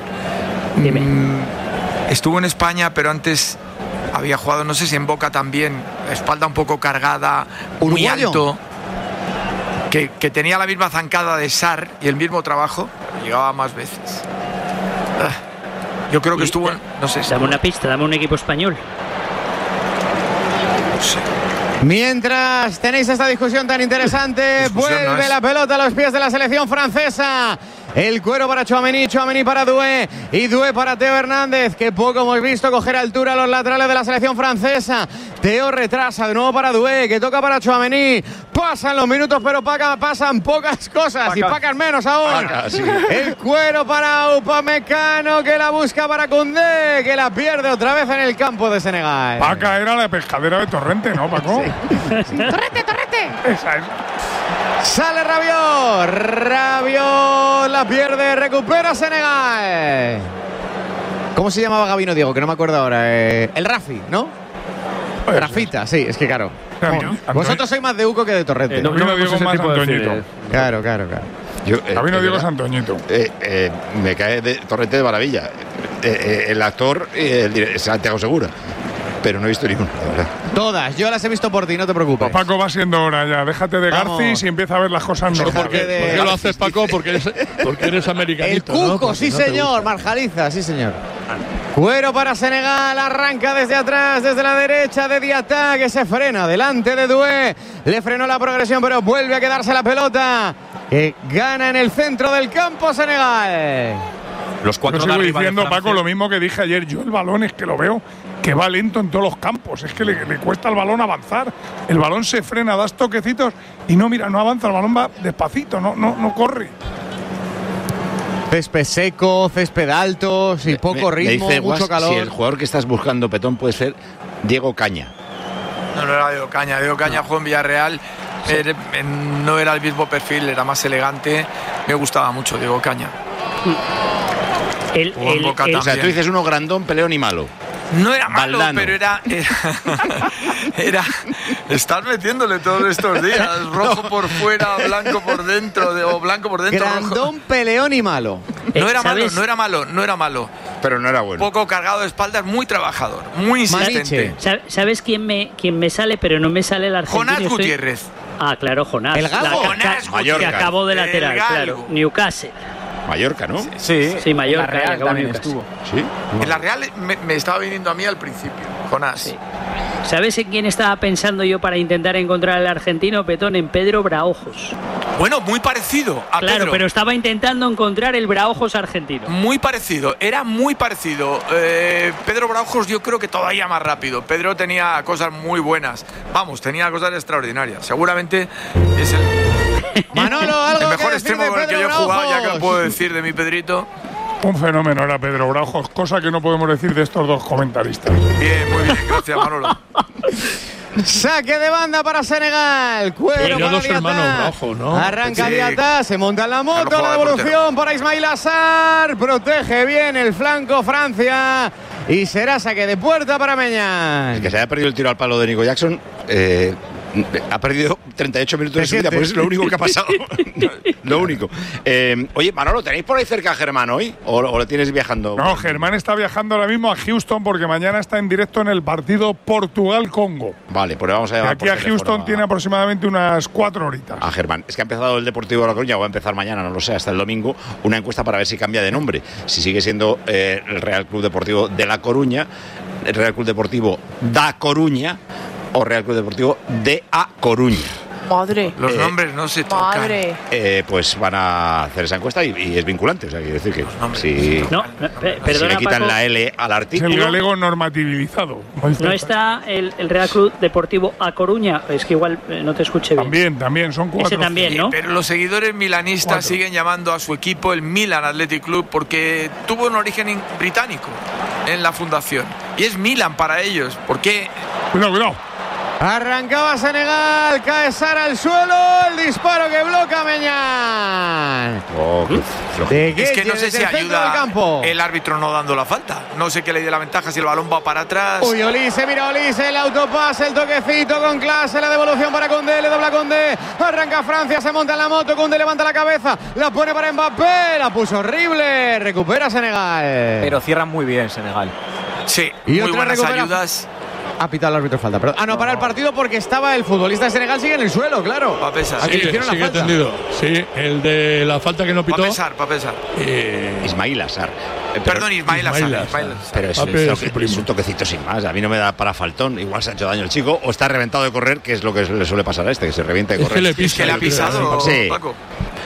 Estuvo en España, pero antes había jugado, no sé si en Boca también, la espalda un poco cargada, muy alto, que tenía la misma zancada de Sarr y el mismo trabajo, llegaba más veces. Yo creo que estuvo, no sé. Dame una pista, dame un equipo español. No sé. Mientras tenéis esta discusión tan interesante, vuelve la pelota a los pies de la selección francesa. El cuero para Tchouaméni, Tchouaméni para Doué y Doué para Teo Hernández, que poco hemos visto coger altura a los laterales de la selección francesa. Teo retrasa de nuevo para Doué, que toca para Tchouaméni. Pasan los minutos, pero pasan pocas cosas y pacan menos aún. Sí. El cuero para Upamecano, que la busca para Koundé, que la pierde otra vez en el campo de Senegal. Paca era la pescadera de Torrente, ¿no, Paco? Sí. ¡Torrente! Esa es. Sale Rabiot la pierde, recupera Senegal. ¿Cómo se llamaba Gabino Diego? Que no me acuerdo ahora. El Rafi, ¿no? Rafita, sí, es que claro. Vosotros sois más de Uco que de Torrente. No Diego más Antoñito. Claro. Gabino Diego es Antoñito. Me cae de Torrente de maravilla. El actor Santiago Segura. Pero no he visto ninguna, la verdad. Todas, yo las he visto por ti, no te preocupes. Paco, va siendo hora ya. Déjate de Garcis y empieza a ver las cosas normales. ¿Por qué lo haces, Paco? Porque eres americanito. El Cuco, ¿no? sí señor. Marjaliza, sí señor. Cuero para Senegal, arranca desde atrás, desde la derecha de Diatta, que se frena delante de Doué. Le frenó la progresión, pero vuelve a quedarse la pelota. Que gana en el centro del campo Senegal. Los cuatro Yo sigo diciendo, Paco, lo mismo que dije ayer. Yo el balón es que lo veo que va lento en todos los campos. Es que le cuesta al balón avanzar. El balón se frena, das toquecitos y no avanza. El balón va despacito, no corre. Césped seco, césped alto, sin poco ritmo, me dice mucho calor. Si el jugador que estás buscando, Petón, puede ser Diego Caña. No era Diego Caña. Diego Caña jugó en Villarreal. No era el mismo perfil, era más elegante. Me gustaba mucho Diego Caña. O sea, tú dices uno grandón, peleón y malo. No era malo, Valdano. pero era estás metiéndole todos estos días, rojo por fuera, blanco por dentro, o blanco por dentro. Grandón, rojo. peleón y malo. No era malo. Pero no era bueno. Poco cargado de espaldas, muy trabajador, muy insistente. ¿Sabes quién me sale, pero no me sale el argentino? Jonás Gutiérrez. Ah, claro, Jonás. El Galo. Que acabó de lateral, claro. Newcastle. Mallorca, ¿no? Sí, Mallorca. En la Real también estuvo. Sí. En la Real me estaba viniendo a mí al principio, Jonás. Sí. ¿Sabes en quién estaba pensando yo para intentar encontrar al argentino, Petón? En Pedro Braojos. Bueno, muy parecido a Claro, Pedro. pero estaba intentando encontrar el Braojos argentino. Muy parecido, era muy parecido. Pedro Braojos yo creo que todavía más rápido. Pedro tenía cosas muy buenas. Vamos, tenía cosas extraordinarias. Seguramente es Manolo, el mejor extremo con el que yo he jugado, ya que lo puedo decir de mi Pedrito. Un fenómeno era Pedro Braojos, cosa que no podemos decir de estos dos comentaristas. Bien, muy bien, gracias Manolo. Saque de banda para Senegal. Cuero para dos hermanos Diatta. Braojos, ¿no? Arranca Sí. Diatta, se monta en la moto, Claro, la juega de devolución para Ismail Assar. Protege bien el flanco Francia. Y será saque de puerta para Meñán. El que se haya perdido el tiro al palo de Nico Jackson ha perdido 38 minutos de su vida, pues es lo único que ha pasado. Lo único. Oye, Manolo, ¿tenéis por ahí cerca a Germán hoy? ¿O lo tienes viajando? No, Germán está viajando ahora mismo a Houston porque mañana está en directo en el partido Portugal-Congo. Vale, pues le vamos a Y llamar aquí por a teléfono Houston tiene aproximadamente unas 4 horitas. a Germán. Es que ha empezado el Deportivo de La Coruña, o va a empezar mañana, no lo sé, hasta el domingo, una encuesta para ver si cambia de nombre. Si sigue siendo el Real Club Deportivo de La Coruña, el Real Club Deportivo da Coruña o Real Club Deportivo de A Coruña. Madre. Los nombres no se tocan. Madre. Pues van a hacer esa encuesta y es vinculante. O sea, quiere decir que si, No, si perdona, le quitan Paco, la L al Es artículo. el galego normativilizado. ¿no está el Real Club Deportivo A Coruña? Es que igual no te escuché bien. También, son 4. Ese también, ¿no? Pero los seguidores milanistas 4. siguen llamando a su equipo el Milan Athletic Club porque tuvo un origen británico en la fundación. Y es Milan para ellos. Porque Cuidado. Arrancaba Senegal, cae Sara al suelo, el disparo que bloquea Meñán. Oh, qué flojo. De es que no sé desde si el centro del ayuda campo. el árbitro no dando la falta. No sé qué le dé la ventaja si el balón va para atrás. Uy, Olise, mira Olise, el autopase, el toquecito con clase, la devolución para Koundé, le dobla Koundé, arranca Francia, se monta en la moto, Koundé levanta la cabeza, la pone para Mbappé, la puso horrible, recupera Senegal. Pero cierran muy bien Senegal. Sí, Y muy otra buenas recupera- ayudas. Ha pitado el árbitro falta, perdón. Para el partido porque estaba el futbolista de Senegal, sigue en el suelo, claro. Va a pesar. Al que le hicieron la Sigue falta. entendido. Sí, el de la falta que no pitó. Va a pesar. Ismail Assar. Perdón, Ismail Assar. Ismail Ismail Assar. Assar. Pero es un toquecito sin más. A mí no me da para faltón. Igual se ha hecho daño el chico o está reventado de correr, que es lo que le suele pasar a este, que se revienta de Es correr. que le pisa, Que le ha yo creo. pisado, Sí. Paco.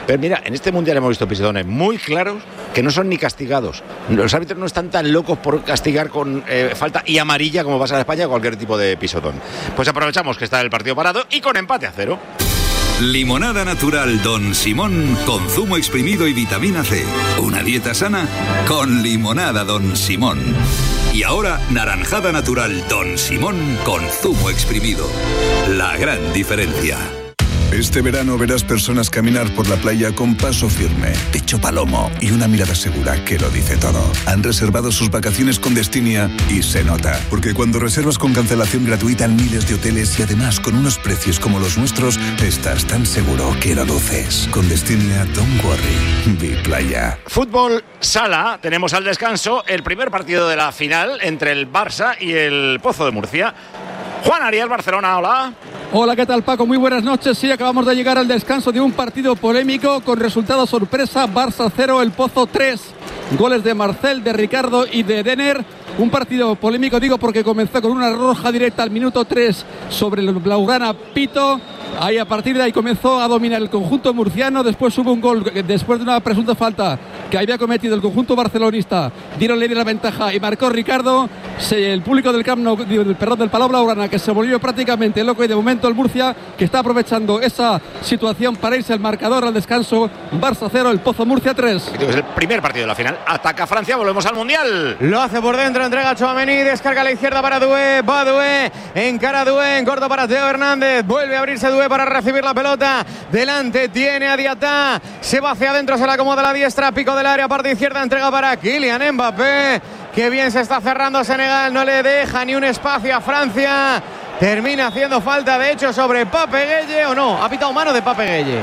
Pero mira, en este Mundial hemos visto pisotones muy claros que no son ni castigados. Los árbitros no están tan locos por castigar con falta y amarilla como pasa en España con cualquier tipo de pisotón. Pues aprovechamos que está el partido parado y con empate a 0. Limonada natural Don Simón con zumo exprimido y vitamina C. Una dieta sana con limonada Don Simón. Y ahora naranjada natural Don Simón con zumo exprimido. La gran diferencia. Este verano verás personas caminar por la playa con paso firme, pecho palomo y una mirada segura que lo dice todo. Han reservado sus vacaciones con Destinia y se nota. Porque cuando reservas con cancelación gratuita en miles de hoteles y además con unos precios como los nuestros, estás tan seguro que lo luces. Con Destinia, don't worry. Be playa. Fútbol sala, tenemos al descanso el primer partido de la final entre el Barça y el Pozo de Murcia. Juan Ariel, Barcelona, hola. Hola, ¿qué tal, Paco? Muy buenas noches. Sí, acabamos de llegar al descanso de un partido polémico con resultado sorpresa. Barça 0, El Pozo 3. Goles de Marcel, de Ricardo y de Denner. Un partido polémico, digo, porque comenzó con una roja directa al minuto 3 sobre el Blaugrana Pito. Ahí, a partir de ahí comenzó a dominar el conjunto murciano. Después hubo un gol, después de una presunta falta que había cometido el conjunto barcelonista. Dieronle la ventaja y marcó Ricardo. El público del Camp Nou, del Palau Blaugrana, que se volvió prácticamente loco, y de momento el Murcia, que está aprovechando esa situación para irse al marcador al descanso. Barça 0, El Pozo Murcia 3. Es el primer partido de la final. Ataca Francia, volvemos al Mundial. Lo hace por dentro, entrega a Tchouaméni, descarga a la izquierda para Doué, va Doué, encara a Doué, en corto para Teo Hernández, vuelve a abrirse Doué para recibir la pelota, delante tiene a Diatá, se va hacia adentro, se la acomoda la diestra, pico del área, parte izquierda, entrega para Kylian Mbappé, que bien se está cerrando Senegal, no le deja ni un espacio a Francia, termina haciendo falta de hecho sobre Pape Gueye, o no, ha pitado mano de Pape Gueye,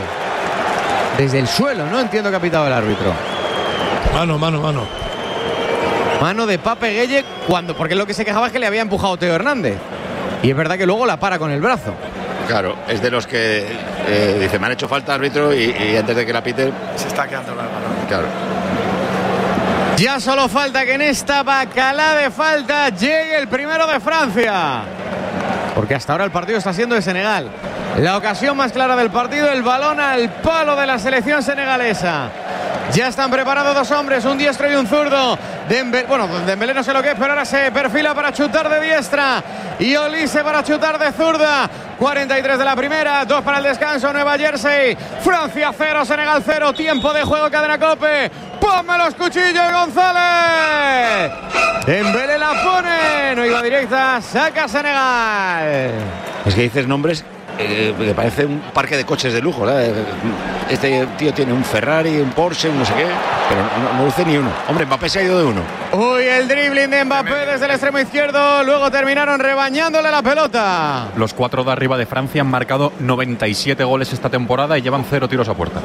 desde el suelo, no entiendo que ha pitado el árbitro. Mano de Pape Gueye, porque lo que se quejaba es que le había empujado Teo Hernández. Y es verdad que luego la para con el brazo. Claro, es de los que dice, me han hecho falta árbitro y antes de que la pite se está quedando la mano. Claro. Ya solo falta que en esta bacalá de falta llegue el primero de Francia. Porque hasta ahora el partido está siendo de Senegal. La ocasión más clara del partido, el balón al palo de la selección senegalesa. Ya están preparados dos hombres, un diestro y un zurdo. Dembélé no sé lo que es, pero ahora se perfila para chutar de diestra. Y Olise para chutar de zurda. 43 de la primera, 2 para el descanso, Nueva Jersey. Francia 0, Senegal 0, tiempo de juego, cadena COPE. ¡Ponme los cuchillos, González! Dembélé la pone, no iba directa, saca Senegal. Es que dices nombres que parece un parque de coches de lujo, ¿verdad? Este tío tiene un Ferrari, un Porsche, un no sé qué, pero no luce ni uno. Hombre, Mbappé se ha ido de uno. Uy, el dribbling de Mbappé desde el extremo izquierdo, luego terminaron rebañándole la pelota. Los 4 de arriba de Francia han marcado 97 goles esta temporada y llevan 0 tiros a puerta.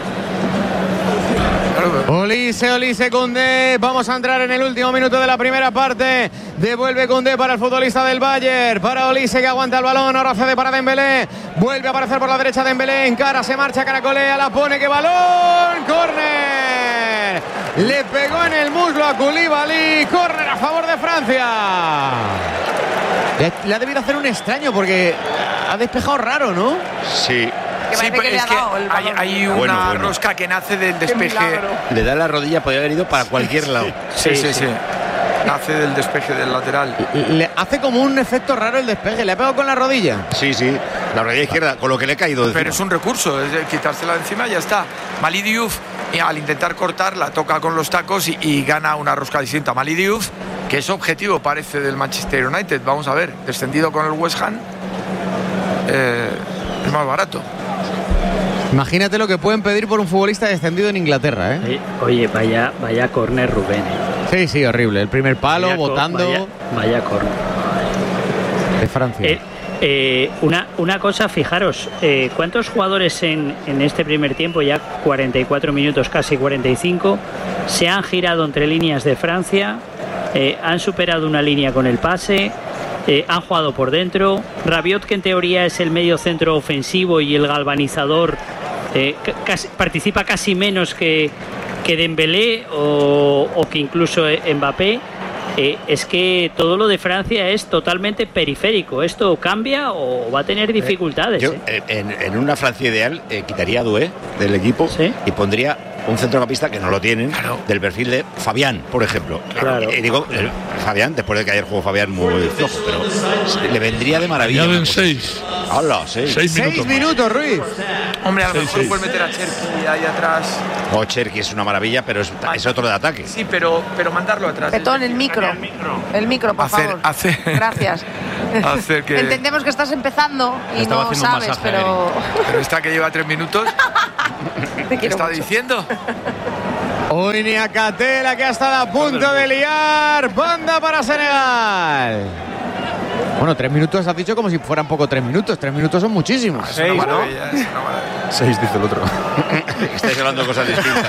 Olise, Koundé. Vamos a entrar en el último minuto de la primera parte. Devuelve Koundé para el futbolista del Bayern. Para Olise, que aguanta el balón. Ahora cede para Dembélé. Vuelve a aparecer por la derecha Dembélé. Encara, se marcha, caracolea, la pone. ¡Qué balón! ¡Córner! Le pegó en el muslo a Koulibaly. ¡Córner a favor de Francia! Le ha debido hacer un extraño porque ha despejado raro, ¿no? Sí. Sí, pero es que hay una rosca que nace del despeje. Le da la rodilla, podría haber ido para cualquier lado. Sí. Nace del despeje del lateral. Le hace como un efecto raro el despeje. ¿Le ha pegado con la rodilla? Sí, la rodilla izquierda, con lo que le ha caído. Pero es un recurso, es quitársela de encima y ya está. Mali Diouf, al intentar cortar, la toca con los tacos y gana una rosca distinta. Mali Diouf, que es objetivo, parece, del Manchester United. Vamos a ver, descendido con el West Ham, es más barato. Imagínate lo que pueden pedir por un futbolista descendido en Inglaterra, ¿eh? Oye, vaya córner, Rubén. Sí, horrible. El primer palo, botando. Vaya córner. De Francia. Una cosa, fijaros, ¿cuántos jugadores en este primer tiempo, ya 44 minutos, casi 45, se han girado entre líneas de Francia, han superado una línea con el pase, han jugado por dentro? Rabiot, que en teoría es el medio centro ofensivo y el galvanizador, participa casi menos que Dembélé o que incluso Mbappé. es que todo lo de Francia es totalmente periférico. ¿Esto cambia o va a tener dificultades? Yo, en una Francia ideal, quitaría a Doué del equipo y pondría un centrocampista que no lo tienen, del perfil de Fabián, por ejemplo. Claro. Y digo, Fabián, después de que ayer jugó Fabián muy flojo, pero le vendría de maravilla. Ya en 6. ¡Hala! 6 minutos, Ruiz. Hombre, a lo mejor puedes meter a Cherki ahí atrás. O Cherki es una maravilla, pero es otro de ataque. Sí, pero mandarlo atrás. Petón, el micro. El micro, por favor. Gracias. Hacer que... Entendemos que estás empezando y no sabes, pero... Pero esta que lleva 3 minutos... ¿Qué está diciendo? Uy, Niakatela, que ha estado a punto de liar. Banda para Senegal. Bueno, 3 minutos has dicho como si fueran poco 3 minutos. 3 minutos son muchísimos. 6, ¿no? 6, dice el otro. Estáis hablando de cosas distintas.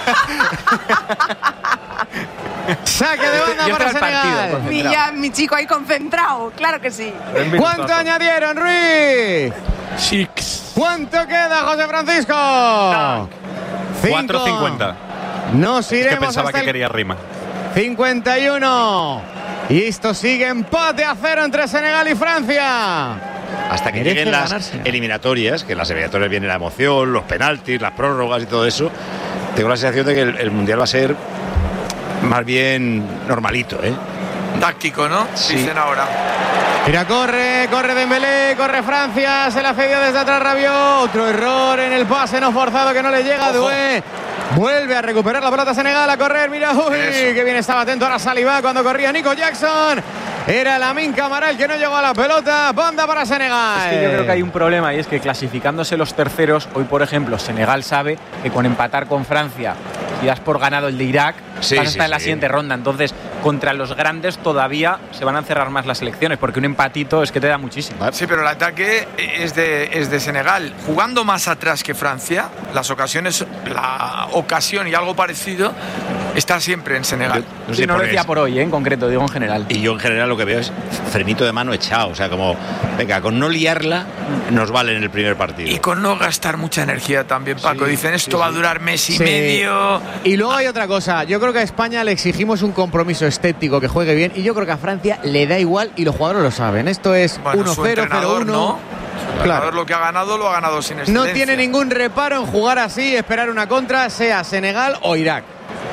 Saque de banda para Senegal. Mi chico ahí concentrado, claro que sí. ¿Cuánto añadieron, Ruiz? 6. ¿Cuánto queda, José Francisco? 4.50. Nos iremos es que pensaba hasta que quería rima. 51. Y esto sigue empate a 0 entre Senegal y Francia. Hasta que lleguen las eliminatorias, que en las eliminatorias viene la emoción, los penaltis, las prórrogas y todo eso, tengo la sensación de que el Mundial va a ser más bien normalito, ¿eh? Táctico, ¿no? Sí. Dicen ahora. Mira, corre Dembélé, corre Francia, se la cedió desde atrás Rabiot. Otro error en el pase no forzado que no le llega a Doué. Vuelve a recuperar la pelota Senegal, a correr, mira, uy, que bien estaba atento ahora Saliba cuando corría Nico Jackson. Era Lamine Camara el que no llegó a la pelota. Banda para Senegal. Es que yo creo que hay un problema y es que clasificándose los terceros, hoy por ejemplo Senegal sabe que con empatar con Francia, si das por ganado el de Irak, vas a estar en la siguiente ronda. Entonces, contra los grandes todavía se van a encerrar más las elecciones, porque un empatito es que te da muchísimo. Sí, pero el ataque es de Senegal. Jugando más atrás que Francia, la ocasión y algo parecido está siempre en Senegal. No lo decía por hoy, en concreto, digo en general. Y yo en general lo que veo es frenito de mano echado. O sea, como, venga, con no liarla nos vale en el primer partido. Y con no gastar mucha energía también, Paco. Dicen, esto va a durar mes y medio. Y luego hay otra cosa. Yo creo que a España le exigimos un compromiso estético, que juegue bien. Y yo creo que a Francia le da igual y los jugadores lo saben. Esto es 1-0, 0-1. ¿no? Claro, lo que ha ganado lo ha ganado sin excelencia. No tiene ningún reparo en jugar así, esperar una contra, sea Senegal o Irak.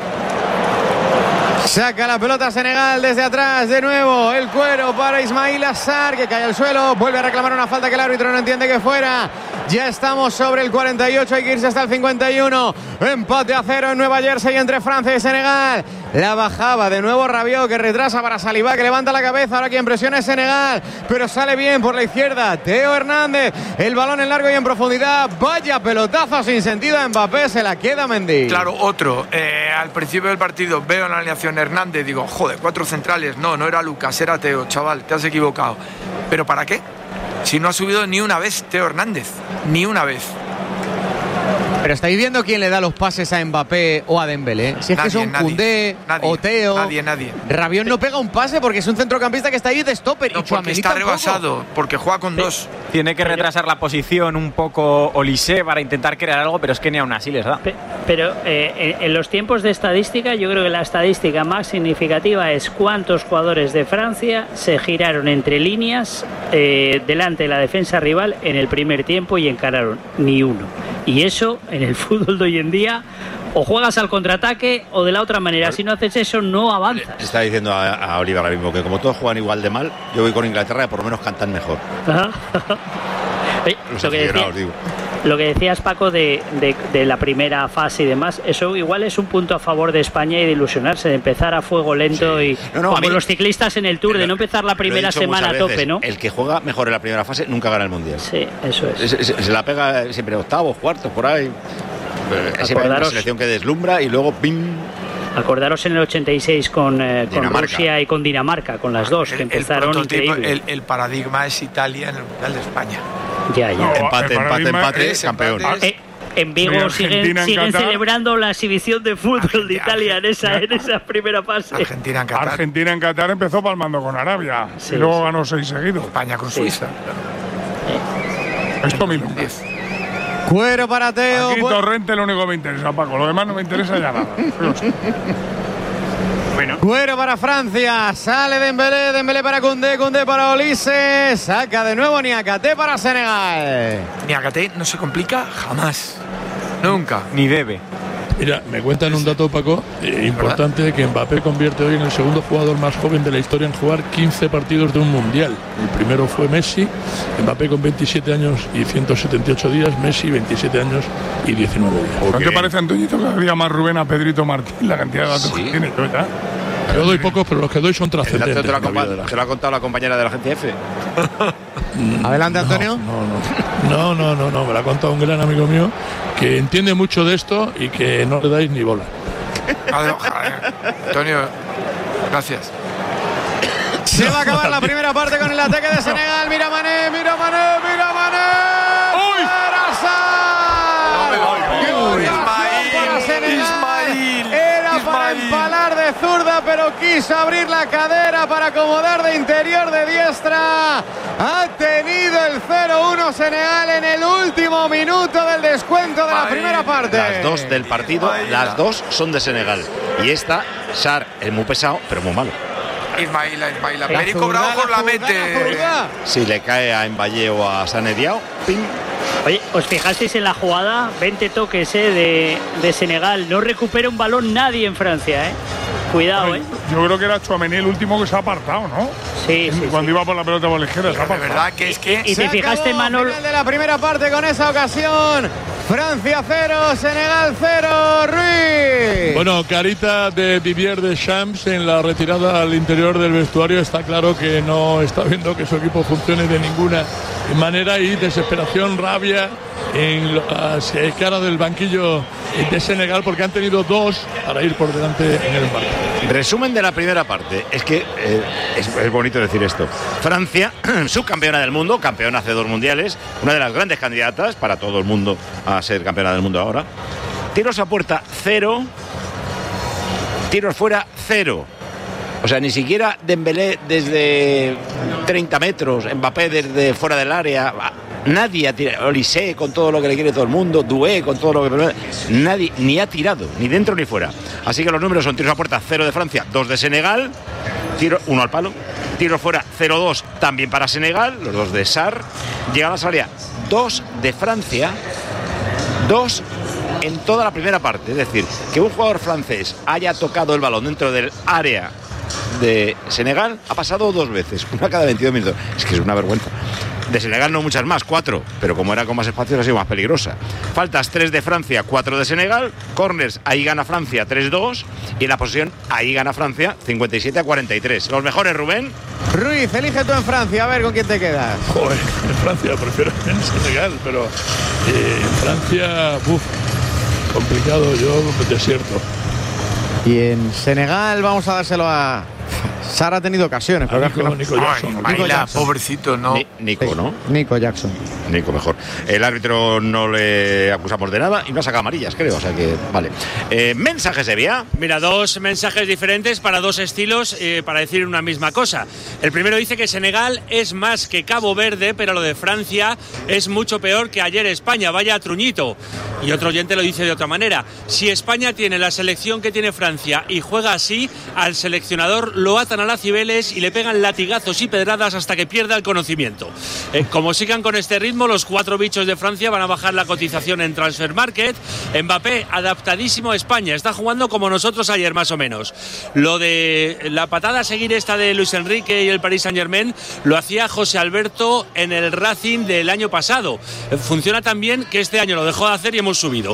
Saca la pelota Senegal desde atrás de nuevo. El cuero para Ismail Assar, que cae al suelo. Vuelve a reclamar una falta que el árbitro no entiende que fuera. Ya estamos sobre el 48, hay que irse hasta el 51. Empate a 0 en Nueva Jersey entre Francia y Senegal. La bajaba de nuevo Rabiot, que retrasa para Saliba, que levanta la cabeza. Ahora quien presiona es Senegal, pero sale bien por la izquierda Teo Hernández. El balón en largo y en profundidad. Vaya pelotazo sin sentido a Mbappé, se la queda Mendy. Claro, otro. Al principio del partido veo en la alineación Hernández, digo, joder, 4 centrales. No era Lucas, era Teo, chaval, te has equivocado. ¿Pero para qué? Si no ha subido ni una vez Teo Hernández, ni una vez. Pero estáis viendo quién le da los pases a Mbappé o a Dembélé. Si es que son Koundé o Teo. Nadie. Rabiot no pega un pase porque es un centrocampista que está ahí de stopper. No, y porque está rebasado, porque juega con 2. Tiene que retrasar la posición un poco Olise para intentar crear algo, pero es que ni aún así les da. Pero en los tiempos de estadística, yo creo que la estadística más significativa es cuántos jugadores de Francia se giraron entre líneas delante de la defensa rival en el primer tiempo y encararon. Ni uno. Y eso, en el fútbol de hoy en día, o juegas al contraataque o de la otra manera. Si no haces eso, no avanzas. Está diciendo a Oliver ahora mismo que como todos juegan igual de mal, yo voy con Inglaterra y por lo menos cantan mejor. Lo que decías, Paco, de la primera fase y demás, eso igual es un punto a favor de España y de ilusionarse, de empezar a fuego lento y como los ciclistas en el Tour, de no empezar la primera semana a tope, ¿no? El que juega mejor en la primera fase nunca gana el Mundial. Sí, eso es. Se la pega siempre octavos, cuartos, por ahí. Siempre hay una selección que deslumbra y luego ¡pim! Acordaros en el 86 con Rusia y con Dinamarca, con las dos, que empezaron increíble. El paradigma es Italia en el Mundial de España. Ya. Empate, campeón. En Vigo siguen celebrando la exhibición de fútbol de Italia en esa primera fase. Argentina en Qatar empezó palmando con Arabia y luego ganó 6 seguidos. España con Suiza. Esto mismo. Cuero para Teo. Aquí Torrente lo único que me interesa, Paco. Lo demás no me interesa ya nada. Cuero para Francia, sale Dembélé para Koundé para Olise, saca de nuevo Niakhaté para Senegal. Niakhaté no se complica jamás, nunca. Ni debe. Mira, me cuentan un dato, Paco, importante, que Mbappé convierte hoy en el segundo jugador más joven de la historia en jugar 15 partidos de un mundial. El primero fue Messi, Mbappé con 27 años y 178 días, Messi 27 años y 19 días. ¿No te parece, Antoñito, que había más Rubén a Pedrito Martín la cantidad de datos que tiene? ¿Verdad? Yo doy pocos, pero los que doy son trascendentes. ¿Te lo ha contado la compañera de la agencia F? Adelante, Antonio. No, me lo ha contado un gran amigo mío que entiende mucho de esto y que no le dais ni bola. Antonio, gracias. Se va a acabar la primera parte con el ataque de Senegal. Mira Mané. ¡Uy! Ismail. Era para empalar de zurda, pero quiso abrir la cadera para acomodar de interior de diestra. Ha tenido el 0-1 Senegal en el último minuto del descuento de la primera parte. Las dos del partido, las dos son de Senegal. Y esta, Sarr, es muy pesado, pero muy malo. Ismaila. Perico Bravo la mete. Si le cae a Mbaye o a Sané Diao, ¡pim! Oye, ¿os fijasteis en la jugada? 20 toques de Senegal. No recupera un balón nadie en Francia, ¿eh? Cuidado, Yo creo que era Tchouaméni el último que se ha apartado, ¿no? Sí. Cuando iba por la pelota por la izquierda, se ha apartado. De verdad que es que... Y te fijaste, Manol... Final de la primera parte con esa ocasión. Francia 0, Senegal 0, Ruiz. Bueno, carita de Didier Deschamps en la retirada al interior del vestuario. Está claro que no está viendo que su equipo funcione de ninguna manera, y desesperación, rabia en las caras del banquillo de Senegal, porque han tenido dos para ir por delante en el marco. Resumen de la primera parte. Es que es bonito decir esto. Francia, subcampeona del mundo, campeona hace 2 mundiales, una de las grandes candidatas para todo el mundo a ser campeona del mundo ahora. Tiros a puerta 0, tiros fuera 0. O sea, ni siquiera Dembélé desde 30 metros, Mbappé desde fuera del área. Nadie ha tirado. Olise con todo lo que le quiere todo el mundo, Doué con todo lo que... Nadie ni ha tirado, ni dentro ni fuera. Así que los números son: tiros a puerta 0 de Francia, 2 de Senegal, tiro 1 al palo, tiros fuera 0-2 también para Senegal, los 2 de Sarr. Llegada a la área 2 de Francia, 2 en toda la primera parte. Es decir, que un jugador francés haya tocado el balón dentro del área de Senegal ha pasado 2 veces, una cada 22 minutos. Es que es una vergüenza. De Senegal no muchas más, 4, pero como era con más espacios ha sido más peligrosa. Faltas 3 de Francia, 4 de Senegal. Corners, ahí gana Francia 3-2. Y en la posesión, ahí gana Francia 57-43. Los mejores, Rubén. Ruiz, elige tú en Francia, a ver con quién te quedas. Joder, en Francia prefiero en Senegal, pero en Francia, complicado, yo desierto. Y en Senegal vamos a dárselo a... Sarr ha tenido ocasiones, pero Nico Jackson. Pobrecito, no. Nico, ¿no? Nico Jackson. Nico, mejor. El árbitro no le acusamos de nada y no ha sacado amarillas, creo. O sea que, vale. Mensajes de vía. Mira, 2 mensajes diferentes para 2 estilos para decir una misma cosa. El primero dice que Senegal es más que Cabo Verde, pero lo de Francia es mucho peor que ayer España. Vaya truñito. Y otro oyente lo dice de otra manera. Si España tiene la selección que tiene Francia y juega así, al seleccionador lo atan a las Cibeles y le pegan latigazos y pedradas hasta que pierda el conocimiento. Como sigan con este ritmo, los 4 bichos de Francia van a bajar la cotización en Transfermarkt. Mbappé, adaptadísimo a España, está jugando como nosotros ayer más o menos. Lo de la patada a seguir esta de Luis Enrique y el Paris Saint-Germain lo hacía José Alberto en el Racing del año pasado. Funciona tan bien que este año lo dejó de hacer y hemos subido.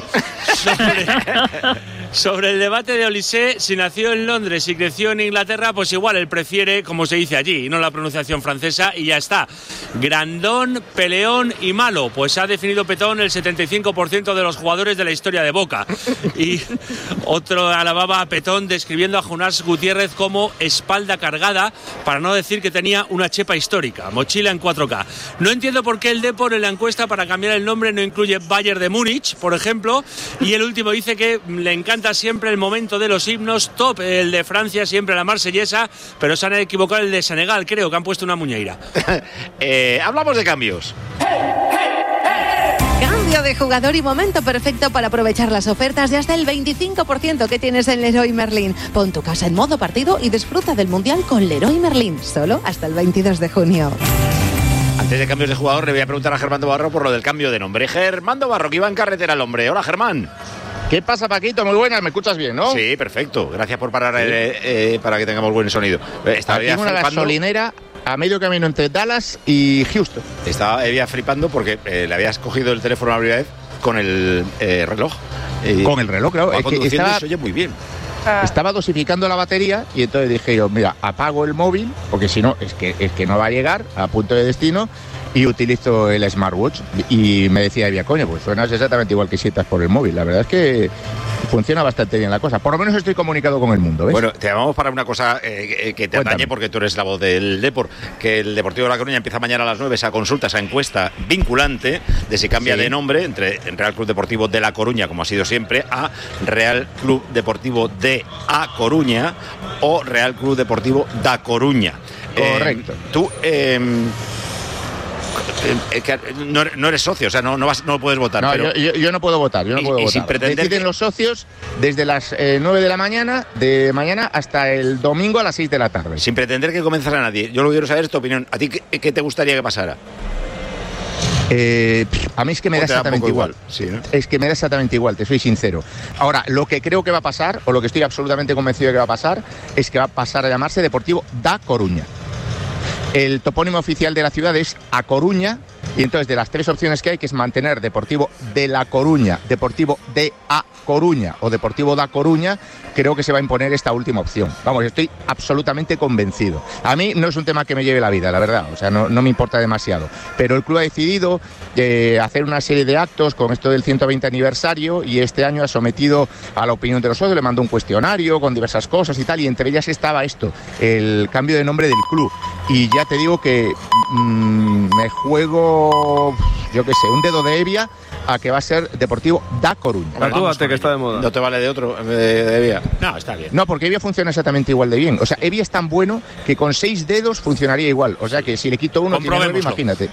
Sobre el debate de Olise, si nació en Londres y creció en Inglaterra, pues igual él prefiere como se dice allí y no la pronunciación francesa, y ya está. Grandón, peleón y malo, pues ha definido Petón el 75% de los jugadores de la historia de Boca. Y otro alababa a Petón describiendo a Jonás Gutiérrez como espalda cargada, para no decir que tenía una chepa histórica, mochila en 4K. No entiendo por qué el Depor en la encuesta para cambiar el nombre no incluye Bayern de Múnich, por ejemplo, y el último dice que le encanta siempre el momento de los himnos, top el de Francia, siempre la marsellesa, pero se han equivocado el de Senegal, creo que han puesto una muñeira. Hablamos de cambios. Precio de jugador y momento perfecto para aprovechar las ofertas de hasta el 25% que tienes en Leroy Merlin. Pon tu casa en modo partido y disfruta del Mundial con Leroy Merlin, solo hasta el 22 de junio. Antes de cambios de jugador, le voy a preguntar a Germán Barro por lo del cambio de nombre. Germán Barro, que iba en carretera el hombre. Hola, Germán. ¿Qué pasa, Paquito? Muy buenas, ¿me escuchas bien, no? Sí, perfecto. Gracias por parar para que tengamos buen sonido. Estaba en una gasolinera a medio camino entre Dallas y Houston. Estaba flipando porque le habías cogido el teléfono a la primera vez con el reloj. Con el reloj, claro. Es que se oye muy bien. Estaba dosificando la batería y entonces dije yo, mira, apago el móvil, porque si no, es que no va a llegar a punto de destino, y utilizo el smartwatch. Y me decía, coño, pues suenas exactamente igual que si estás por el móvil. La verdad es que funciona bastante bien la cosa. Por lo menos estoy comunicado con el mundo, ¿ves? Bueno, te llamamos para una cosa que te atañe, porque tú eres la voz del Depor, que el Deportivo de La Coruña empieza mañana a las 9 esa consulta, esa encuesta vinculante de si cambia de nombre entre Real Club Deportivo de La Coruña, como ha sido siempre, a Real Club Deportivo de A Coruña o Real Club Deportivo da Coruña. Correcto. Tú no eres socio, o sea, no puedes votar. No, pero... yo no puedo votar, Sin pretender deciden los socios desde las 9 de la mañana, hasta el domingo a las 6 de la tarde. Sin pretender que convenzara a nadie. Yo lo quiero saber es tu opinión. ¿A ti qué te gustaría que pasara? A mí es que me da exactamente igual. Sí, ¿no? Es que me da exactamente igual, te soy sincero. Ahora, lo que creo que va a pasar, o lo que estoy absolutamente convencido de que va a pasar, es que va a pasar a llamarse Deportivo da Coruña. El topónimo oficial de la ciudad es A Coruña, y entonces de las tres opciones que hay, que es mantener Deportivo de La Coruña, Deportivo de A Coruña o Deportivo da Coruña, creo que se va a imponer esta última opción. Vamos, estoy absolutamente convencido. A mí no es un tema que me lleve la vida, la verdad, o sea, no me importa demasiado. Pero el club ha decidido hacer una serie de actos con esto del 120 aniversario, y este año ha sometido a la opinión de los socios, le mandó un cuestionario con diversas cosas y tal, y entre ellas estaba esto, el cambio de nombre del club. Y ya te digo que me juego, yo qué sé, un dedo de Evia a que va a ser Deportivo da Coruña. Tatúate, que está de moda. No te vale de otro, de Evia. No, está bien. No, porque Evia funciona exactamente igual de bien. O sea, Evia es tan bueno que con 6 dedos funcionaría igual. O sea, que si le quito uno, tiene 9, imagínate.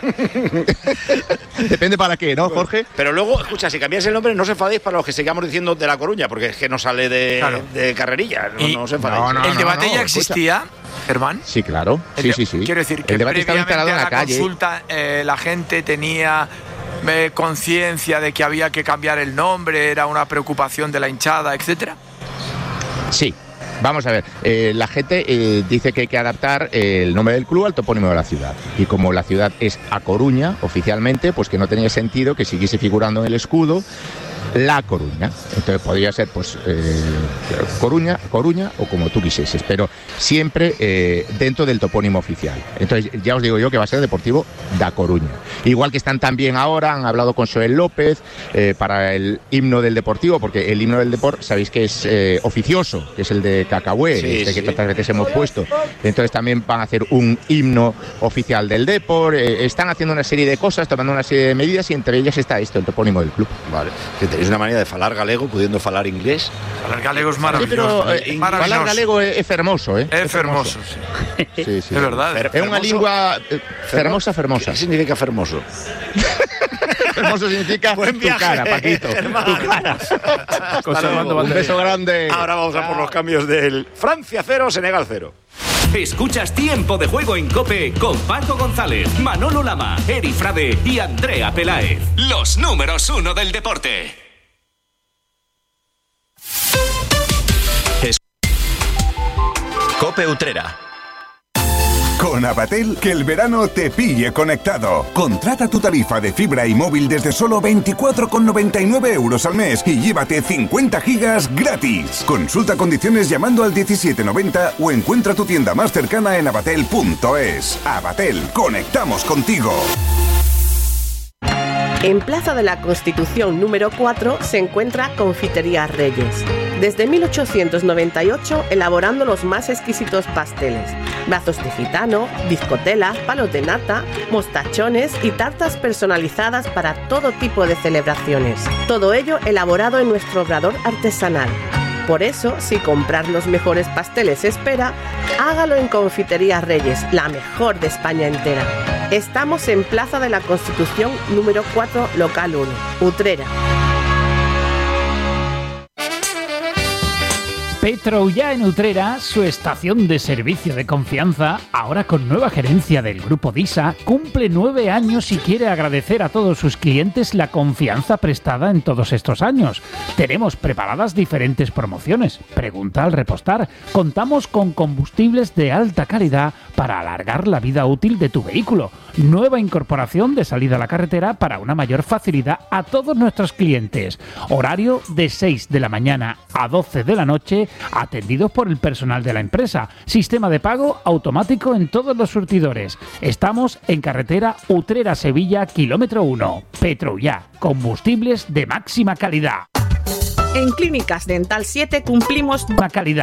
Depende para qué, ¿no, Jorge? Pero luego, escucha, si cambiáis el nombre, no os enfadéis para los que sigamos diciendo de La Coruña, porque es que no sale de carrerilla. No os enfadéis. ¿El debate ya existía, Germán? Sí, claro. Sí. Quiero decir que el debate estaba instalado en la calle. Consulta, la gente tenía conciencia de que había que cambiar el nombre, era una preocupación de la hinchada, etcétera. Sí. Vamos a ver, la gente dice que hay que adaptar el nombre del club al topónimo de la ciudad. Y como la ciudad es A Coruña, oficialmente, pues que no tenía sentido que siguiese figurando en el escudo La Coruña. Entonces podría ser, pues, Coruña o como tú quisieses, pero siempre dentro del topónimo oficial. Entonces ya os digo yo que va a ser Deportivo da Coruña. Igual que están también ahora, han hablado con Joel López para el himno del Deportivo, porque el himno del Depor, sabéis que es oficioso, que es el de Cacahué, que tantas veces hemos puesto. Entonces también van a hacer un himno oficial del Depor. Están haciendo una serie de cosas, tomando una serie de medidas, y entre ellas está esto, el topónimo del club. Vale, que tenéis una manera de falar galego pudiendo falar inglés. Falar galego es maravilloso. Sí, pero falar galego es hermoso, ¿eh? Es hermoso, sí. Es verdad. Es una lengua fermosa. ¿Qué significa fermoso? Hermoso significa buen viaje, tu cara, Paquito. Tu cara. Un beso grande. Ahora vamos a por los cambios del Francia 0, Senegal 0. Escuchas Tiempo de Juego en COPE con Paco González, Manolo Lama, Eri Frade y Andrea Peláez. Los números 1 del deporte. COPE Utrera. Con Avatel, que el verano te pille conectado. Contrata tu tarifa de fibra y móvil desde solo 24,99 euros al mes y llévate 50 gigas gratis. Consulta condiciones llamando al 1790 o encuentra tu tienda más cercana en avatel.es. Avatel, conectamos contigo. En Plaza de la Constitución número 4 se encuentra Confitería Reyes. Desde 1898 elaborando los más exquisitos pasteles, brazos de gitano, bizcotelas, palos de nata, mostachones y tartas personalizadas para todo tipo de celebraciones. Todo ello elaborado en nuestro obrador artesanal. Por eso, si comprar los mejores pasteles espera, hágalo en Confitería Reyes, la mejor de España entera. Estamos en Plaza de la Constitución número 4, local 1, Utrera. Petroullà en Utrera, su estación de servicio de confianza, ahora con nueva gerencia del Grupo DISA, cumple 9 años y quiere agradecer a todos sus clientes la confianza prestada en todos estos años. Tenemos preparadas diferentes promociones. Pregunta al repostar. Contamos con combustibles de alta calidad para alargar la vida útil de tu vehículo. Nueva incorporación de salida a la carretera para una mayor facilidad a todos nuestros clientes. Horario de 6 de la mañana a 12 de la noche, atendidos por el personal de la empresa. Sistema de pago automático en todos los surtidores. Estamos en carretera Utrera-Sevilla, kilómetro 1. Petroullà, combustibles de máxima calidad. En Clínicas Dental 7 cumplimos la calidad.